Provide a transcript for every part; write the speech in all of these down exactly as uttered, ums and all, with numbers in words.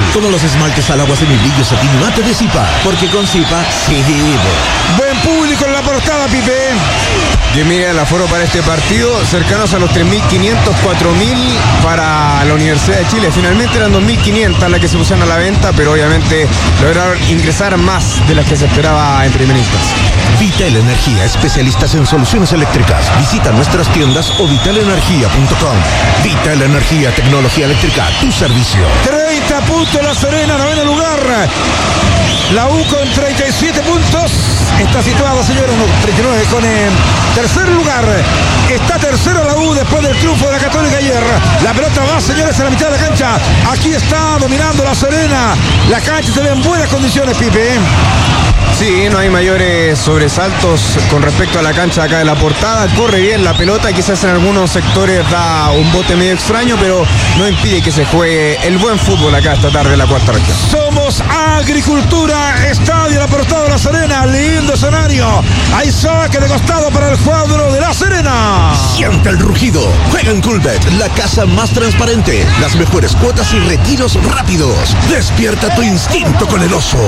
Como los esmaltes al agua semibrillo satín mate de Zipa. Porque con Zipa, sí. Buen público en la portada, Pipe. Y mira el aforo para este partido, cercanos a los tres mil quinientos, cuatro mil para la Universidad de Chile. Finalmente eran dos mil quinientos las que se pusieron a la venta, pero obviamente lograron ingresar más de las que se esperaba en primera instancia. Vital Energía, especialistas en soluciones eléctricas. Visita nuestras tiendas o vital energía punto com. Vital Energía, tecnología eléctrica, tu servicio. treinta puntos La Serena, noveno lugar. La U con treinta y siete puntos. Está situada, señores, no, treinta y nueve con eh, tercer lugar. Está tercero la U después del triunfo de la Católica ayer. La pelota va, señores, a la mitad de la cancha. Aquí está dominando La Serena. La cancha se ve en buenas condiciones, Pipe. Sí, no hay mayores sobresaltos con respecto a la cancha acá de la portada. Corre bien la pelota, quizás en algunos sectores da un bote medio extraño, pero no impide que se juegue el buen fútbol acá esta tarde en la cuarta región. Somos Agricultura, estadio La Portada de La Serena, lindo escenario. Hay saque de costado para el cuadro de La Serena. Siente el rugido. Juega en Coolbet, la casa más transparente. Las mejores cuotas y retiros rápidos. Despierta tu instinto con el oso.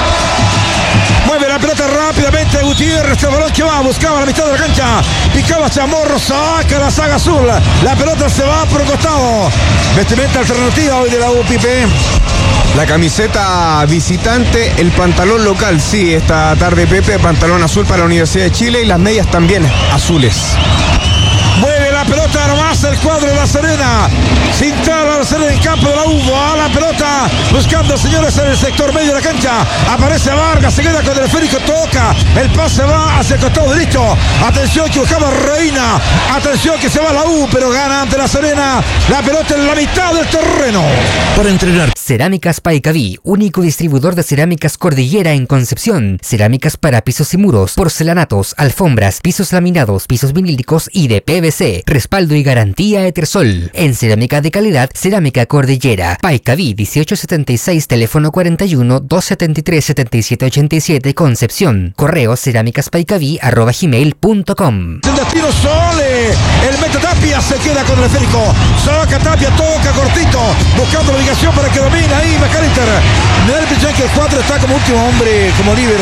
Mueve la pelota rápidamente Gutiérrez, el balón que va, buscaba la mitad de la cancha, picaba Chamorro, saca la saga azul, la pelota se va por el costado. Vestimenta alternativa hoy de la U, Pipe. La camiseta visitante, el pantalón local, sí, esta tarde, Pepe, pantalón azul para la Universidad de Chile y las medias también azules. Mueve la pelota nomás el cuadro de La Serena. Se instala La Serena en campo de la U. A la pelota buscando, señores, en el sector medio de la cancha. Aparece Vargas, se queda con el esférico, toca. El pase va hacia el costado derecho. Atención que buscaba Reina. Atención que se va la U, pero gana ante La Serena. La pelota en la mitad del terreno. Para entrenar. Cerámicas Paicaví, único distribuidor de cerámicas Cordillera en Concepción. Cerámicas para pisos y muros, porcelanatos, alfombras, pisos laminados, pisos vinílicos y de P V C. Respaldo y garantía Etersol. En cerámica de calidad, Cerámica Cordillera. Paicaví dieciocho setenta y seis, teléfono cuarenta y uno, doscientos setenta y tres, setenta y siete ochenta y siete, Concepción. Correo cerámicaspaicaví arroba gmail punto com. El destino Sole. El meta Tapia se queda con el esférico. Saca Tapia, toca cortito. Buscando la ubicación para que domine ahí McAllister. Me da la impresión que el cuatro está como último hombre, como líbero.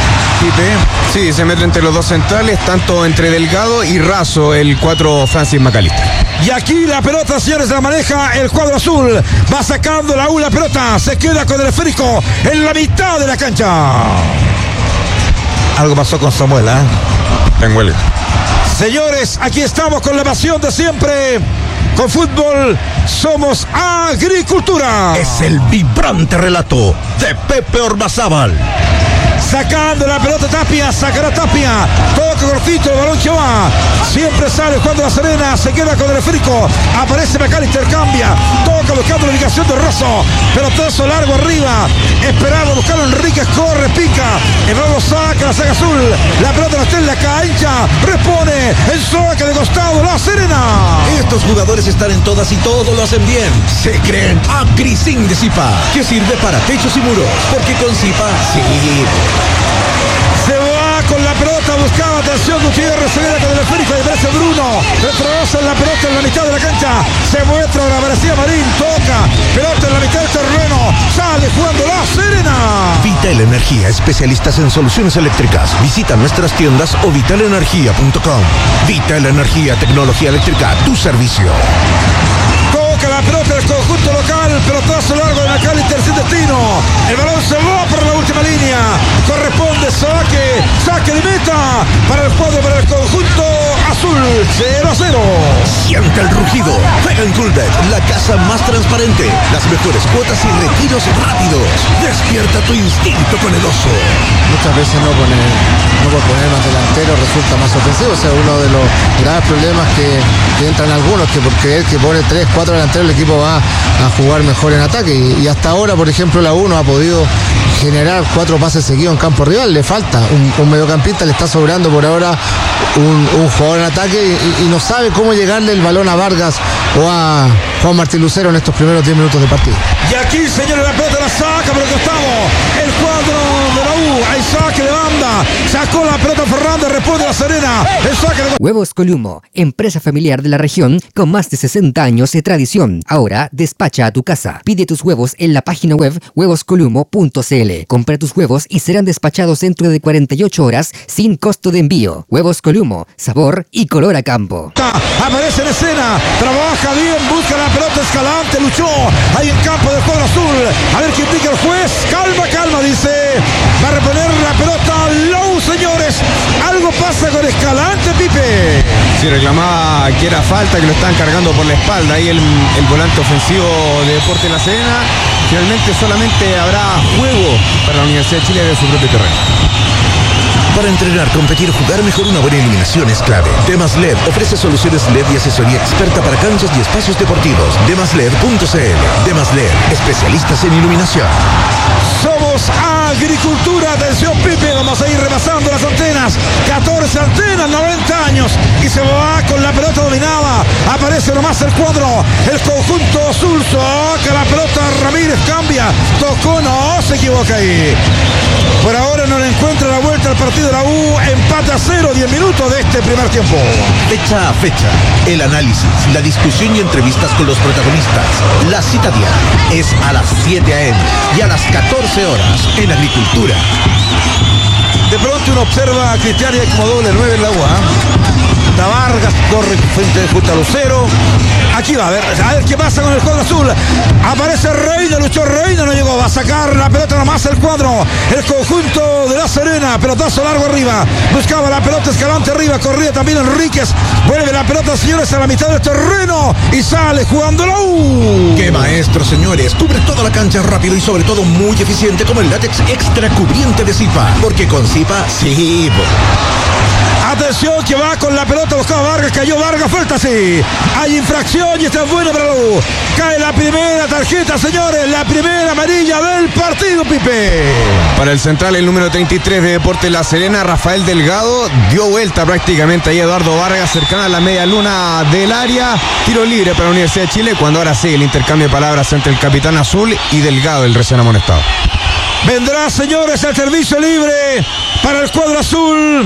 Sí, se mete entre los dos centrales, tanto entre Delgado y Razo, el cuatro Francis McAllister. Y aquí la pelota, señores, la maneja el cuadro azul. Va sacando la U la pelota. Se queda con el esférico en la mitad de la cancha. Algo pasó con Samuel, ¿eh? Tengo el... Señores, aquí estamos con la pasión de siempre. Con fútbol somos Agricultura. Es el vibrante relato de Pepe Ormazábal. Sacando la pelota Tapia, sacará Tapia, toca cortito, el balón que va, siempre sale cuando La Serena, se queda con el esférico, aparece McAllister, cambia, toca buscando la ubicación de Rosso, pelotazo largo arriba, esperando buscarlo Enríquez, corre, pica, el balón saca, la saca azul, la pelota no está en la cancha, responde, el saque de costado, La Serena. Estos jugadores están en todas y todo lo hacen bien. Se creen Acrisin de Zipa, que sirve para techos y muros, porque con Zipa sí. Se va con la pelota, buscaba atención Gutiérrez, se viene con el esférico y aparece Bruno, retrocede en la pelota en la mitad de la cancha, se muestra la García Marín, toca, pelota en la mitad del terreno, sale jugando La Serena. Vital Energía, especialistas en soluciones eléctricas. Visita nuestras tiendas o vital energía punto com. Vital Energía, tecnología eléctrica, tu servicio. Toca la pelota del conjunto local, pelotazo largo de McAllister sin destino, el balón se va por la última línea, corresponde saque, saque de meta para el cuadro, para el conjunto azul, cero a cero. Siente el rugido, juega en Coolbet, la casa más transparente, las mejores cuotas y retiros rápidos. Despierta tu instinto con el oso. Muchas veces no poner, no por poner más delantero resulta más ofensivo, o sea, uno de los graves problemas que, que entran algunos, que por creer que pone tres, cuatro delanteros el equipo va a jugar mejor en ataque, y, y hasta ahora, por ejemplo, la U no ha podido generar cuatro pases seguidos en campo rival, le falta un, un mediocampista, le está sobrando por ahora un, un jugador en ataque y, y no sabe cómo llegarle el balón a Vargas o a Juan Martín Lucero en estos primeros diez minutos de partido. Y aquí, señores, la pelota la saca por el costado, el el cuadro de la U. Hay saque de banda. Sacó la pelota Fernández, responde La Serena. El saque de... Huevos Columo, empresa familiar de la región con más de sesenta años de tradición. Ahora despacha a tu casa. Pide tus huevos en la página web huevos columo punto c l. Compra tus huevos y serán despachados dentro de cuarenta y ocho horas sin costo de envío. Huevos Columo, sabor y color a campo. Aparece en escena, trabaja bien, busca la pelota Escalante, luchó ahí en campo del cuadro azul. A ver qué indica el juez. Calma, calma, dice. Va a reponer la pelota Low, señores. Algo pasa con Escalante, Pipe. Sí, reclamaba que era falta, que lo estaban cargando por la espalda. Ahí el, el volante ofensivo de Deportes La Serena. Finalmente solamente habrá juego para la Universidad de Chile de su propio terreno. Para entrenar, competir, jugar mejor, una buena iluminación es clave. Demas L E D ofrece soluciones L E D y asesoría experta para canchas y espacios deportivos. demas led punto c l. Demas L E D, especialistas en iluminación. Somos Agricultura. Atención, Pipe, vamos a ir repasando las antenas. catorce antenas, noventa años. Y se va con la pelota dominada. Aparece nomás el cuadro. El conjunto azul saca la pelota. Ramírez cambia. Tocó, no, se equivoca ahí. Por ahora no le encuentra la vuelta al partido de la U. Empate a cero, diez minutos de este primer tiempo. Fecha a fecha, el análisis, la discusión y entrevistas con los protagonistas. La cita diaria es a las siete a m y a las catorce horas en Agricultura. De pronto uno observa a Cristian y como doble nueve en la U. ¿eh? Da Vargas corre frente de Junta Lucero. Aquí va, a ver, a ver qué pasa con el cuadro azul. Aparece Reina, luchó Reina, no llegó. Va a sacar la pelota nomás el cuadro. El conjunto de La Serena. Pelotazo largo arriba. Buscaba la pelota Escalante arriba. Corría también Enríquez. Vuelve la pelota, señores, a la mitad del terreno. Y sale jugando la U. ¡Qué maestro, señores! Cubre toda la cancha rápido y sobre todo muy eficiente como el látex extra cubriente de Zipa. Porque con Zipa, sí. Atención que va con la pelota, buscaba Vargas, cayó Vargas, falta sí. Hay infracción y está buena para la U. Cae la primera tarjeta, señores, la primera amarilla del partido, Pipe. Para el central, el número treinta y tres de Deportes La Serena, Rafael Delgado, dio vuelta prácticamente ahí Eduardo Vargas, cercana a la media luna del área. Tiro libre para la Universidad de Chile, cuando ahora sí el intercambio de palabras entre el capitán azul y Delgado, el recién amonestado. Vendrá, señores, el servicio libre para el cuadro azul.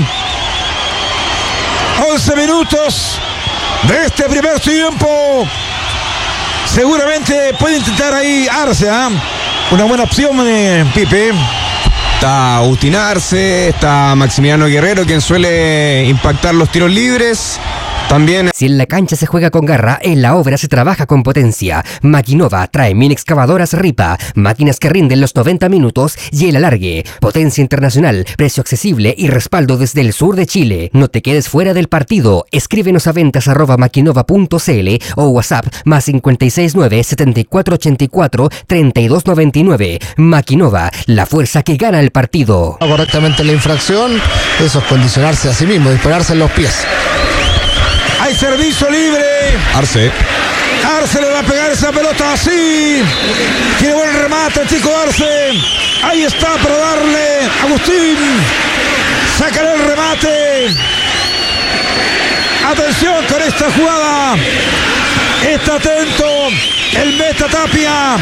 once minutos de este primer tiempo. Seguramente puede intentar ahí Arce, ¿eh? Una buena opción, eh, Pipe. Está Agustín Arce, está Maximiliano Guerrero, quien suele impactar los tiros libres. También... Si en la cancha se juega con garra, en la obra se trabaja con potencia. Maquinova trae mini excavadoras Ripa, máquinas que rinden los noventa minutos y el alargue. Potencia internacional, precio accesible y respaldo desde el sur de Chile. No te quedes fuera del partido. Escríbenos a ventas arroba maquinova punto c l o WhatsApp más cinco seis nueve, siete cuatro ocho cuatro, tres dos nueve nueve. Maquinova, la fuerza que gana el partido. Correctamente la infracción, eso es condicionarse a sí mismo, dispararse en los pies. Hay servicio libre. Arce. Arce le va a pegar esa pelota así. Tiene buen remate el chico Arce. Ahí está para darle Agustín. Sacará el remate. Atención con esta jugada. Está atento el meta Tapia.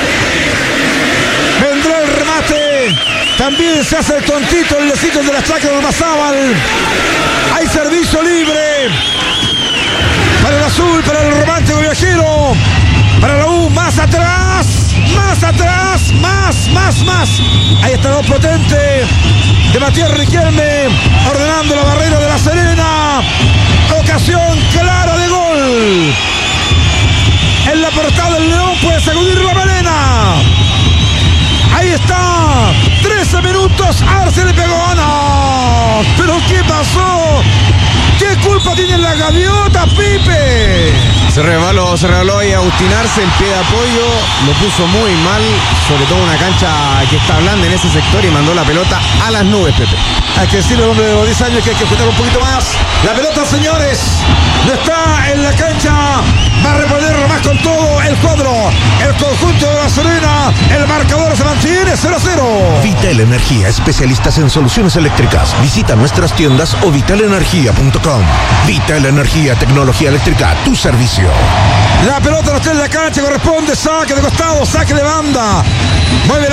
Vendrá el remate. También se hace el tontito el lecito de la chaca de Ormazábal. Hay servicio libre. Para el azul, para el romántico viajero. Para la U, más atrás. Más atrás. Más, más, más. Ahí está lo potente de Matías Riquelme. Ordenando la barrera de La Serena. Ocasión clara de gol. En la portada del León puede sacudir la melena. Ahí está. trece minutos. Arce le pegó. No. ¿Pero qué pasó? ¿Qué culpa tiene la gaviota, Pipe? Se rebaló, se rebaló ahí Agustín Arce, el pie de apoyo, lo puso muy mal, sobre todo una cancha que está blanda en ese sector y mandó la pelota a las nubes, Pepe. Hay que decirle al hombre de los diez años que hay que ajustar un poquito más. La pelota, señores, no está en la cancha. Va a reponer más con todo el cuadro. El conjunto de La Serena. El marcador se mantiene cero a cero. Vital Energía, especialistas en soluciones eléctricas. Visita nuestras tiendas o vital energía punto com. Vital Energía, tecnología eléctrica a tu servicio. La pelota no está en la cancha, corresponde saque de costado, saque de banda. Mueve la pelota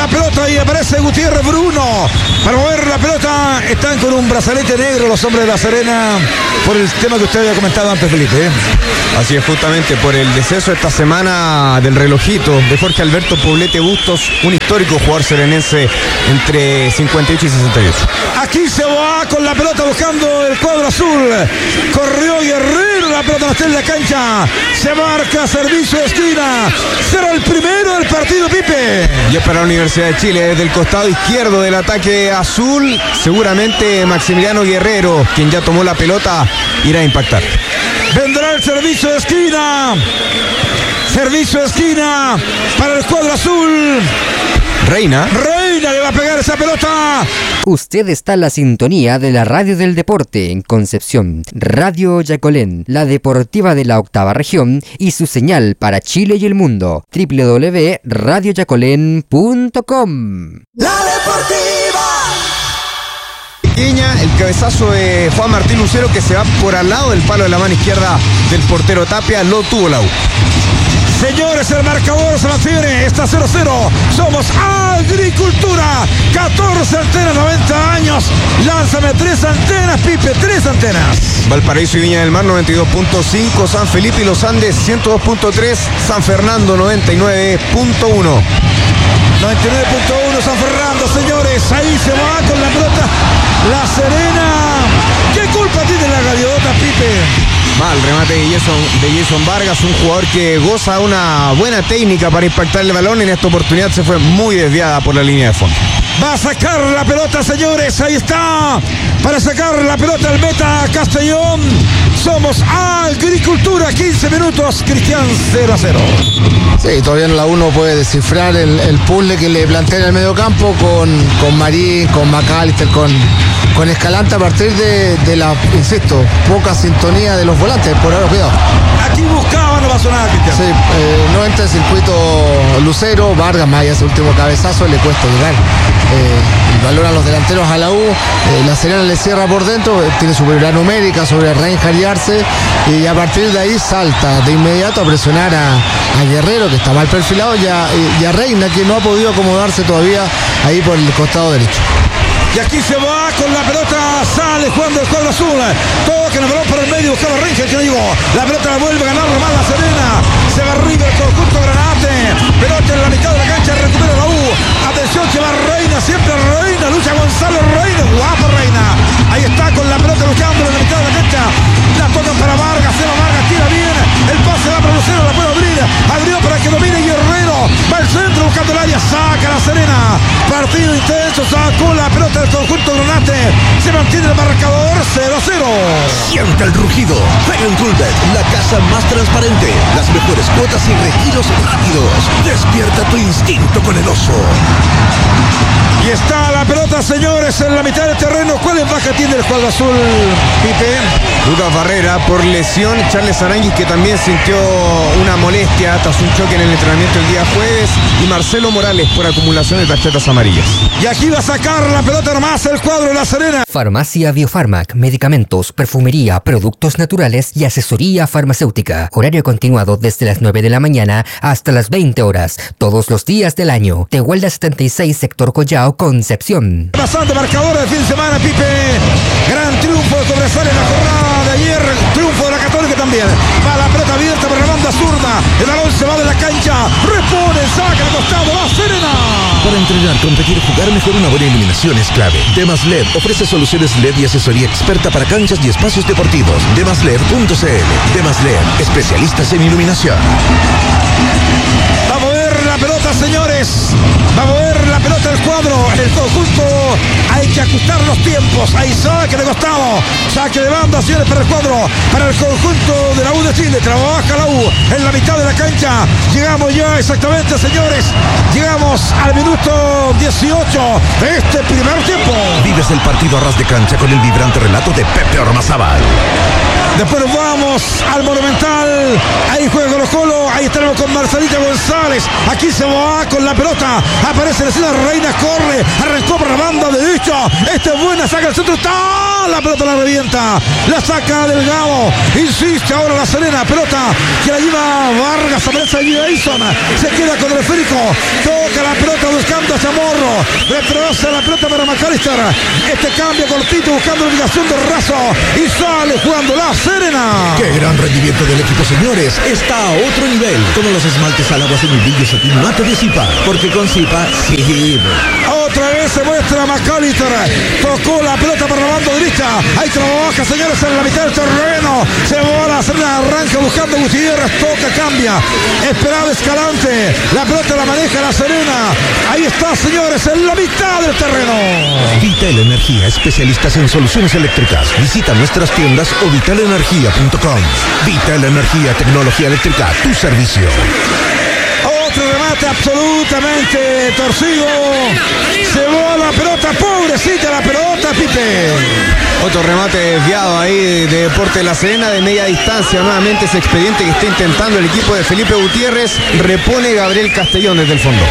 Ahí aparece Gutiérrez Bruno para mover la pelota. Están con un brazalete negro los hombres de La Serena por el tema que usted había comentado antes, Felipe. Así es, justamente por el deceso esta semana del relojito de Jorge Alberto Poblete Bustos, un histórico jugador serenense entre cincuenta y ocho y sesenta y ocho. Aquí se va con la pelota buscando el cuadro azul. Corrió Guerrero, la pelota no está en la cancha. Se marca servicio de esquina. Será el primero del partido, Pipe. Y es para la Universidad de Chile, desde el costado izquierdo del ataque azul. Seguramente Maximiliano Guerrero, quien ya tomó la pelota, irá a impactar. Vendrá el servicio de esquina. Servicio de esquina para el cuadro azul. Reina. Reina le va a pegar esa pelota. Usted está en la sintonía de la Radio del Deporte en Concepción. Radio Yacolén, la deportiva de la octava región y su señal para Chile y el mundo. doble u doble u doble u punto radio yacolén punto com. La deportiva. Pequeña, el cabezazo de Juan Martín Lucero, que se va por al lado del palo de la mano izquierda del portero Tapia. Lo tuvo la U. Señores, el marcador se mantiene, está cero cero. Somos Agricultura, catorce antenas, noventa años. Lánzame tres antenas, Pipe, tres antenas. Valparaíso y Viña del Mar noventa y dos punto cinco, San Felipe y Los Andes ciento dos punto tres, San Fernando noventa y nueve punto uno. noventa y nueve punto uno San Fernando, señores. Ahí se va con la pelota La Serena. ¿Qué culpa tiene la gaviota, Pipe? Mal remate de Jason, de Jason Vargas, un jugador que goza una buena técnica para impactar el balón. En esta oportunidad se fue muy desviada por la línea de fondo. Va a sacar la pelota, señores. Ahí está. Para sacar la pelota al meta Castellón. Somos Agricultura, quince minutos. Cristian cero a cero. Sí, todavía en la uno puede descifrar el, el puzzle que le plantea en el mediocampo con, con Marín, con McAllister, con, con Escalante a partir de, de la, insisto, poca sintonía de los volantes. Por ahora, cuidado. Aquí buscaba, no pasó nada, Cristian. Sí, eh, no entra el circuito Lucero, Vargas, más allá ese último cabezazo, le cuesta llegar. Eh, el valor a los delanteros a la U. Eh, la Serena le cierra por dentro, eh, tiene superioridad numérica sobre Reinhardt y Arce, y a partir de ahí salta de inmediato a presionar a, a Guerrero, que está mal perfilado, y a, y a Reina, que no ha podido acomodarse todavía ahí por el costado derecho. Y aquí se va con la pelota, sale jugando el cuadro azul. Toca el balón por el medio, buscaba Rangel, que no llegó. La pelota la vuelve a ganar nomás La Serena. Se va arriba el conjunto Granate. Pelota en la mitad de la cancha, recupera la U. Atención, que va Reina, siempre Reina. Lucha Gonzalo Reina, guapo Reina. Ahí está con la pelota luchando en la mitad de la cancha. La tocan para Vargas, se va Vargas, tira bien. El pase va para Lucero, la puede abrir. Abrió para que domine Guerrero. Va al centro buscando el área, saca La Serena. Partido intenso, sacó la pelota del conjunto Granate. Se mantiene el marcador cero a cero. Sienta el rugido. Juega en Coolbet, la casa más transparente. Las mejores cuotas y retiros rápidos. Despierta tu instinto con el oso. Y está la pelota, señores, en la mitad del terreno. ¿Cuál es baja tiene el cuadro azul, Pipe? Lucas Barrera por lesión. Charles Aranguis, que también sintió una molestia tras un choque en el entrenamiento el día jueves. Y Marcelo Morales por acumulación de tarjetas amarillas. Y aquí va a sacar la pelota nomás el cuadro de La Serena. Farmacia Biofarmac, medicamentos, perfumería, productos naturales y asesoría farmacéutica. Horario continuado desde las nueve de la mañana hasta las veinte horas, todos los días del año. Tehuelda setenta y seis, sector Collao, Concepción. Pasando marcador del fin de semana, Pipe. Gran triunfo sobresale en la jornada de ayer. Triunfo de la Católica también. Va la pelota abierta por la banda zurda. El balón se va de la cancha. Repone, saca al costado La Serena. Para entrenar, competir, jugar mejor, una buena iluminación es clave. Demas L E D ofrece soluciones L E D y asesoría experta para canchas y espacios deportivos. demas led punto c l. Demas L E D, especialistas en iluminación. Va a mover la pelota, señores. Va a mover la pelota el cuadro. El conjunto. Hay que ajustar los tiempos. Ahí saque de costado. Saque de banda, señores, para el cuadro. Para el conjunto de la U de Chile. Trabaja la U en la mitad de la cancha. Llegamos ya exactamente, señores. Llegamos al minuto dieciocho de este primer tiempo. Vives el partido a ras de cancha con el vibrante relato de Pepe Ormazábal. Después nos vamos al Monumental. Ahí juega Colo Colo. Ahí estaremos con Marcelita González. Aquí se va con la pelota. Aparece la escena Reina, corre. Arrancó por la banda derecha. Esta es buena, saca el centro. ¡Está! La pelota la revienta. La saca Delgado. Insiste ahora La Serena. Pelota que la lleva Vargas. Aparece allí Edison. Se queda con el esférico. Toca la pelota buscando a Chamorro. retrocede la pelota para McAllister. Este cambio cortito buscando la ubicación de Razo y sale jugando La Serena. ¡Qué gran rendimiento del equipo, señores! Está a otro nivel, como los esmaltes al agua sin el brillo satín mate de Zipa, porque con Zipa sí. Otra vez se muestra McAllister. Tocó la pelota para la banda derecha. Ahí trabaja, señores, en la mitad del terreno. Se va La Serena, arranca buscando Gutiérrez, toca, cambia. Esperaba Escalante. La pelota la maneja La Serena. Ahí está, señores, en la mitad del terreno. Vital Energía, especialistas en soluciones eléctricas. Visita nuestras tiendas o vital energía punto com. Vital Energía, tecnología eléctrica, tu servicio. Otro remate absolutamente torcido. Se va la pelota, pobrecita la pelota, Pipe. Otro remate desviado ahí de Deportes La Serena de media distancia. Nuevamente ese expediente que está intentando el equipo de Felipe Gutiérrez. Repone Gabriel Castellón desde el fondo.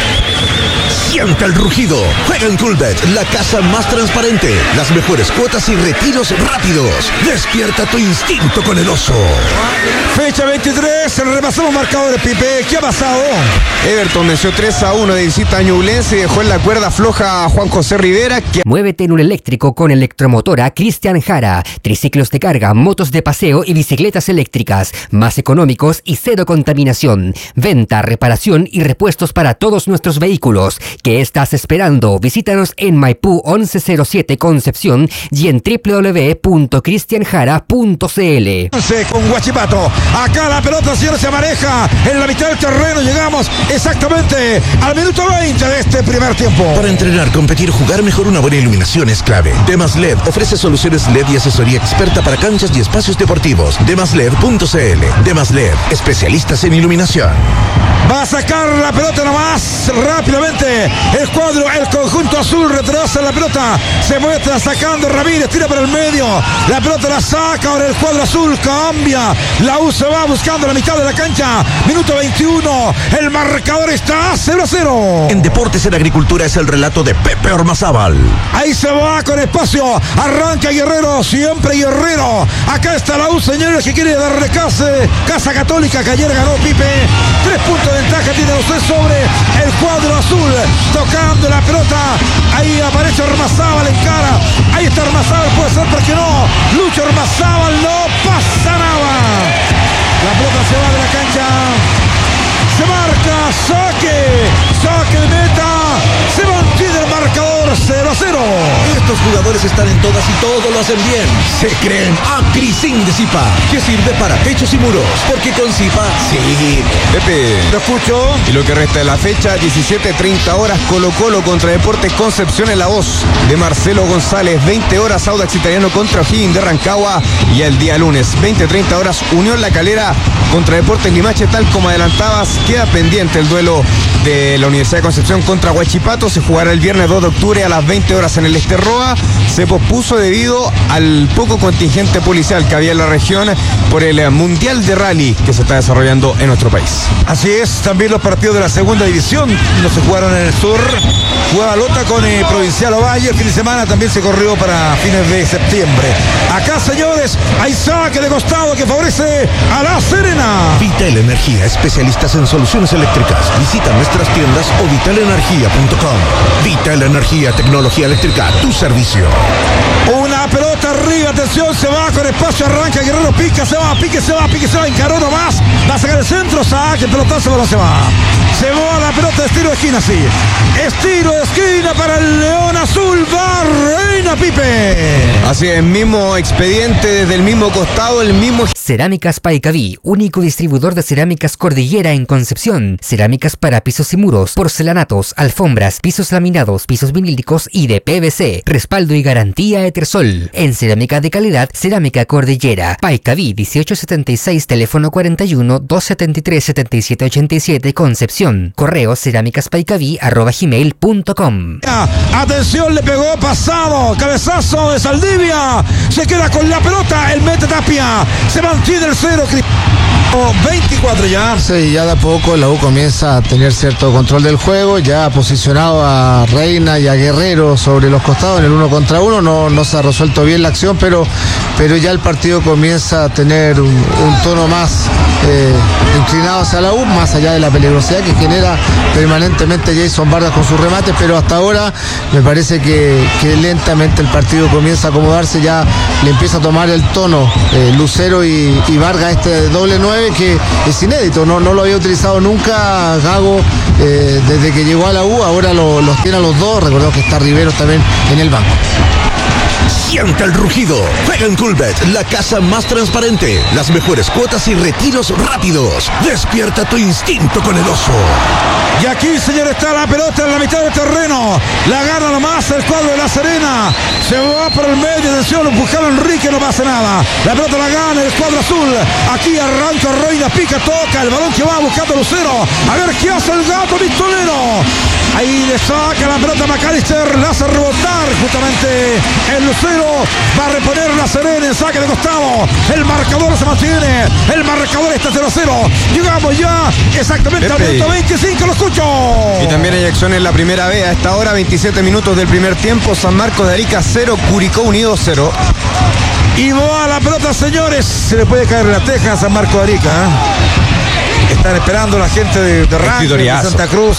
Sienta el rugido. Juega en Coolbet, la casa más transparente. Las mejores cuotas y retiros rápidos. Despierta tu instinto con el oso. Fecha veintitrés, repasamos marcadores, Pipe. ¿Qué ha pasado? Everton venció tres a uno de visita a Ñublense y dejó en la cuerda floja a Juan José Rivera. Que... Muévete en un eléctrico con Electromotora Cristian Jara. Triciclos de carga, motos de paseo y bicicletas eléctricas. Más económicos y cero contaminación. Venta, reparación y repuestos para todos nuestros vehículos. ¿Qué estás esperando? Visítanos en Maipú once cero siete Concepción y en doble u doble u doble u punto cristian jara punto c l. Con Huachipato. Acá la pelota, señores, se maneja en la mitad del terreno. Llegamos exactamente al minuto veinte de este primer tiempo. Para entrenar, competir, jugar mejor, una buena iluminación es clave. Demas L E D ofrece soluciones L E D y asesoría experta para canchas y espacios deportivos. demas led punto c l. Demas L E D, especialistas en iluminación. Va a sacar la pelota nomás rápidamente. El cuadro, el conjunto azul retrasa la pelota. Se muestra sacando Ramírez, tira para el medio. La pelota la saca ahora el cuadro azul, cambia. La U se va buscando la mitad de la cancha. Minuto veintiuno. El marcador está cero a cero. En Deportes en Agricultura es el relato de Pepe Ormazábal. Ahí se va con espacio. Arranca Guerrero, siempre Guerrero. Acá está la U, señores, que quiere darle casa. Casa Católica, que ayer ganó Pipe. Tres puntos de ventaja tiene usted sobre el cuadro azul. Tocando la pelota. Ahí aparece Ormazábal en cara. Ahí está Ormazábal, puede ser, porque no. Lucha Ormazábal, no pasa nada. La pelota se va de la cancha. Se marca, saque. Saque de meta. Se mantiene el marcador cero a cero. Estos jugadores están en todas y todo lo hacen bien. Se creen Acrisin de Zipa, que sirve para techos y muros. Porque con Zipa, sí. Pepe, Lo escucho. y lo que resta de la fecha, diecisiete treinta horas, Colo Colo contra Deportes Concepción en la voz de Marcelo González. veinte horas, Audax Italiano contra O'Higgins de Rancagua. Y el día lunes, veinte treinta horas, Unión La Calera contra Deportes Limache. Tal como adelantabas, queda pendiente el duelo de la Universidad de Concepción contra Huachipato. Se jugará el viernes dos de octubre a las veinte horas en el Esterroa. Se pospuso debido al poco contingente policial que había en la región por el Mundial de Rally que se está desarrollando en nuestro país. Así es, también los partidos de la segunda división no se jugaron en el sur. Jugaba Lota con eh, Provincial Ovalle. El fin de semana también se corrió para fines de septiembre. Acá, señores, hay saque de costado que favorece a La Serena. Vital Energía, especialistas en soluciones eléctricas. Visita nuestras tiendas o vital energía punto com. Vital Energía, tecnología eléctrica, tu servicio. Una pelota arriba, atención, se va con espacio, arranca Guerrero, pica, se va, pique, se va, pique, se va, encaró nomás, va a sacar el centro, saque, pelotazo, pero se va. Se va la pelota de estilo de esquina, sí. Estilo de esquina para el León Azul, va Reina Pipe. Así es, mismo expediente desde el mismo costado, el mismo... Cerámicas Paicaví, único distribuidor de cerámicas Cordillera en Concepción. Cerámicas para pisos y muros, porcelanatos, alfombras, pisos laminados, pisos vinílicos y de P V C. Respaldo y garantía Etersol. En cerámica de calidad, Cerámica Cordillera. Paicaví dieciocho setenta y seis, teléfono cuarenta y uno, doscientos setenta y tres, setenta y siete ochenta y siete, Concepción. Correo cerámicaspaicaví arroba gmail punto com. Atención, le pegó pasado. cabezazo de Saldivia. Se queda con la pelota. El mete Tapia. Se mantiene el cero. veinticuatro ya. Sí, ya de a poco la U comienza a tener cierto control del juego. Ya ha posicionado a Reina y a Guerrero sobre los costados en el uno contra uno. No, no se ha resuelto bien la acción, pero, pero ya el partido comienza a tener un, un tono más eh, inclinado hacia la U, más allá de la peligrosidad que genera permanentemente Jason Vargas con sus remates. Pero hasta ahora me parece que, que lentamente el partido comienza a acomodarse. Ya le empieza a tomar el tono eh, Lucero y, y Vargas, este doble nueve, que es inédito, no, no lo había utilizado nunca Gago eh, desde que llegó a la U. Ahora lo, los tiene a los dos. Recordemos que está Riveros también en el banco. Sienta el rugido. Juega en Coolbet, la casa más transparente. Las mejores cuotas y retiros rápidos. Despierta tu instinto con el oso. Y aquí, señor, está la pelota en la mitad del terreno. La gana nomás el cuadro de La Serena. Se va por el medio. Atención, buscar a Enrique, no pasa nada. La pelota la gana el cuadro azul. Aquí arranca Reina, pica, toca. El balón que va buscando Lucero. A ver qué hace el gato pistolero. Ahí le saca la pelota a McAllister. La hace rebotar justamente el Lucero. Va a reponer La Serena en saque de costado. El marcador se mantiene. El marcador está cero a cero. Llegamos ya exactamente Pepe. Al minuto veinticinco. Lo escucho. Y también hay acción en la primera B. A esta hora, veintisiete minutos del primer tiempo. San Marcos de Arica cero, Curicó Unido cero. Y va la pelota, señores. Se le puede caer la teja a San Marcos de Arica, ¿eh? Están esperando la gente de, de Rancho, de Santa Cruz.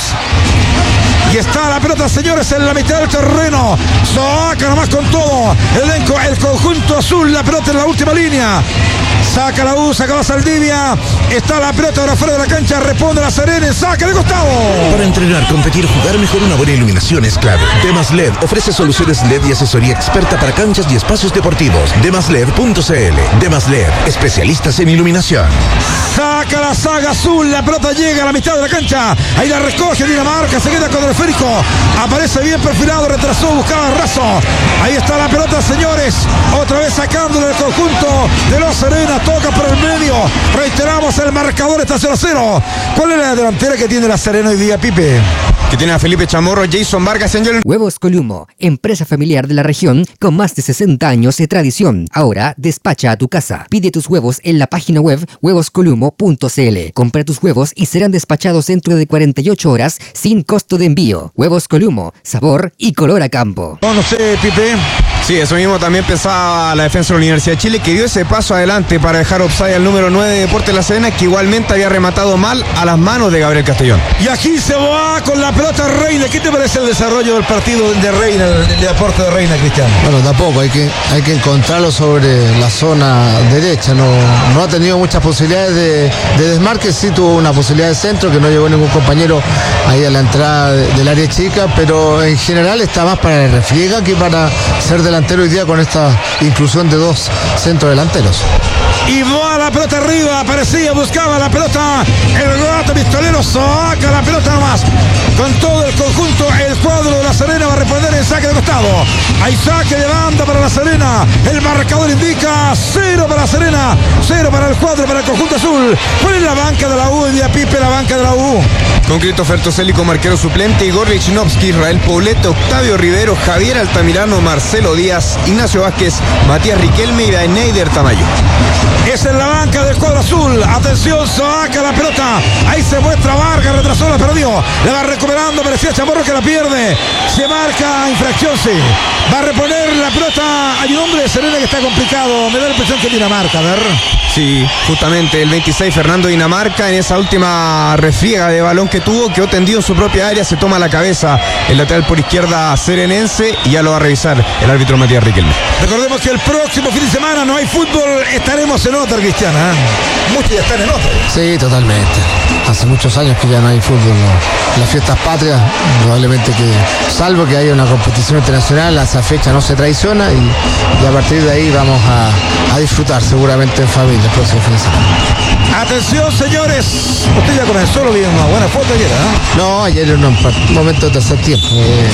Y está la pelota, señores, en la mitad del terreno. Saca nomás con todo el elenco, el conjunto azul. La pelota en la última línea. Saca la U, saca la Saldivia. Está la pelota ahora fuera de la cancha. Responde La Serena, saca de costado. Para entrenar, competir, jugar mejor, una buena iluminación es clave. Demas L E D ofrece soluciones L E D y asesoría experta para canchas y espacios deportivos. demas led punto c l. Demas L E D, especialistas en iluminación. Saca la saga azul. La pelota llega a la mitad de la cancha. Ahí la recoge Dinamarca. Se queda con el esférico. Aparece bien perfilado. Retrasó, buscaba el raso. Ahí está la pelota, señores. Otra vez sacándole el conjunto de La Serena. Toca por el medio. Reiteramos, el marcador está cero a cero. ¿Cuál es la delantera que tiene La Serena hoy día, Pipe? Que tiene a Felipe Chamorro, Jason Vargas, Angel. Huevos Columo, empresa familiar de la región con más de sesenta años de tradición. Ahora despacha a tu casa. Pide tus huevos en la página web huevos columo punto c l. Compra tus huevos y serán despachados dentro de cuarenta y ocho horas sin costo de envío. Huevos Columo, sabor y color a campo. No, no sé, Pipe. Sí, eso mismo también pensaba la defensa de la Universidad de Chile, que dio ese paso adelante para dejar offside al número nueve de Deportes La Serena, que igualmente había rematado mal a las manos de Gabriel Castellón. Y aquí se va con la pelota Reina. ¿Qué te parece el desarrollo del partido de Reina, el deporte de Reina, Cristiano? Bueno, tampoco, hay que, hay que encontrarlo sobre la zona derecha. No, no ha tenido muchas posibilidades de, de desmarque. Sí tuvo una posibilidad de centro, que no llegó ningún compañero ahí a la entrada de, del área chica, pero en general está más para el refriega que para ser delantero hoy día, con esta inclusión de dos centrodelanteros. Y va la pelota arriba, aparecía, buscaba la pelota, el gato pistolero saca la pelota nomás. Con todo el conjunto, el cuadro de La Serena va a responder en saque de costado. Hay saque de banda para La Serena. El marcador indica cero para La Serena, cero para el cuadro, para el conjunto azul. ¿Cuál es la banca de la U hoy día, Pipe, la banca de la U? Con Christopher Toselli como arquero suplente, Igor Lichnowsky, Israel Poblete, Octavio Rivero, Javier Altamirano, Marcelo Díaz, Ignacio Vázquez, Matías Riquelme y Neider Tamayo. Esa es la banca del cuadro azul. Atención, saca la pelota. Ahí se muestra Vargas, retrasó, la perdió. La va recuperando, parecía Chamorro que la pierde. Se marca infracción, sí. Va a reponer la pelota. Hay un hombre de Serena que está complicado. Me da la impresión que Dinamarca, a ver. Sí, justamente el veintiséis, Fernando Dinamarca, en esa última refriega de balón que tuvo, quedó tendido en su propia área, se toma la cabeza el lateral por izquierda serenense y ya lo va a revisar el árbitro Matías Riquelme. Recordemos que el próximo fin de semana no hay fútbol, estaremos en otra, Cristiana. Muchos ya están en otra. Sí, totalmente. Hace muchos años que ya no hay fútbol, ¿no? Las fiestas patrias, probablemente que, salvo que haya una competición internacional, a esa fecha no se traiciona y, y a partir de ahí vamos a, a disfrutar seguramente en familia el próximo fin de semana. Atención, señores. Usted ya comenzó, lo vi en una buena foto ayer, ¿eh? No, ayer era un, un momento de tercer tiempo de,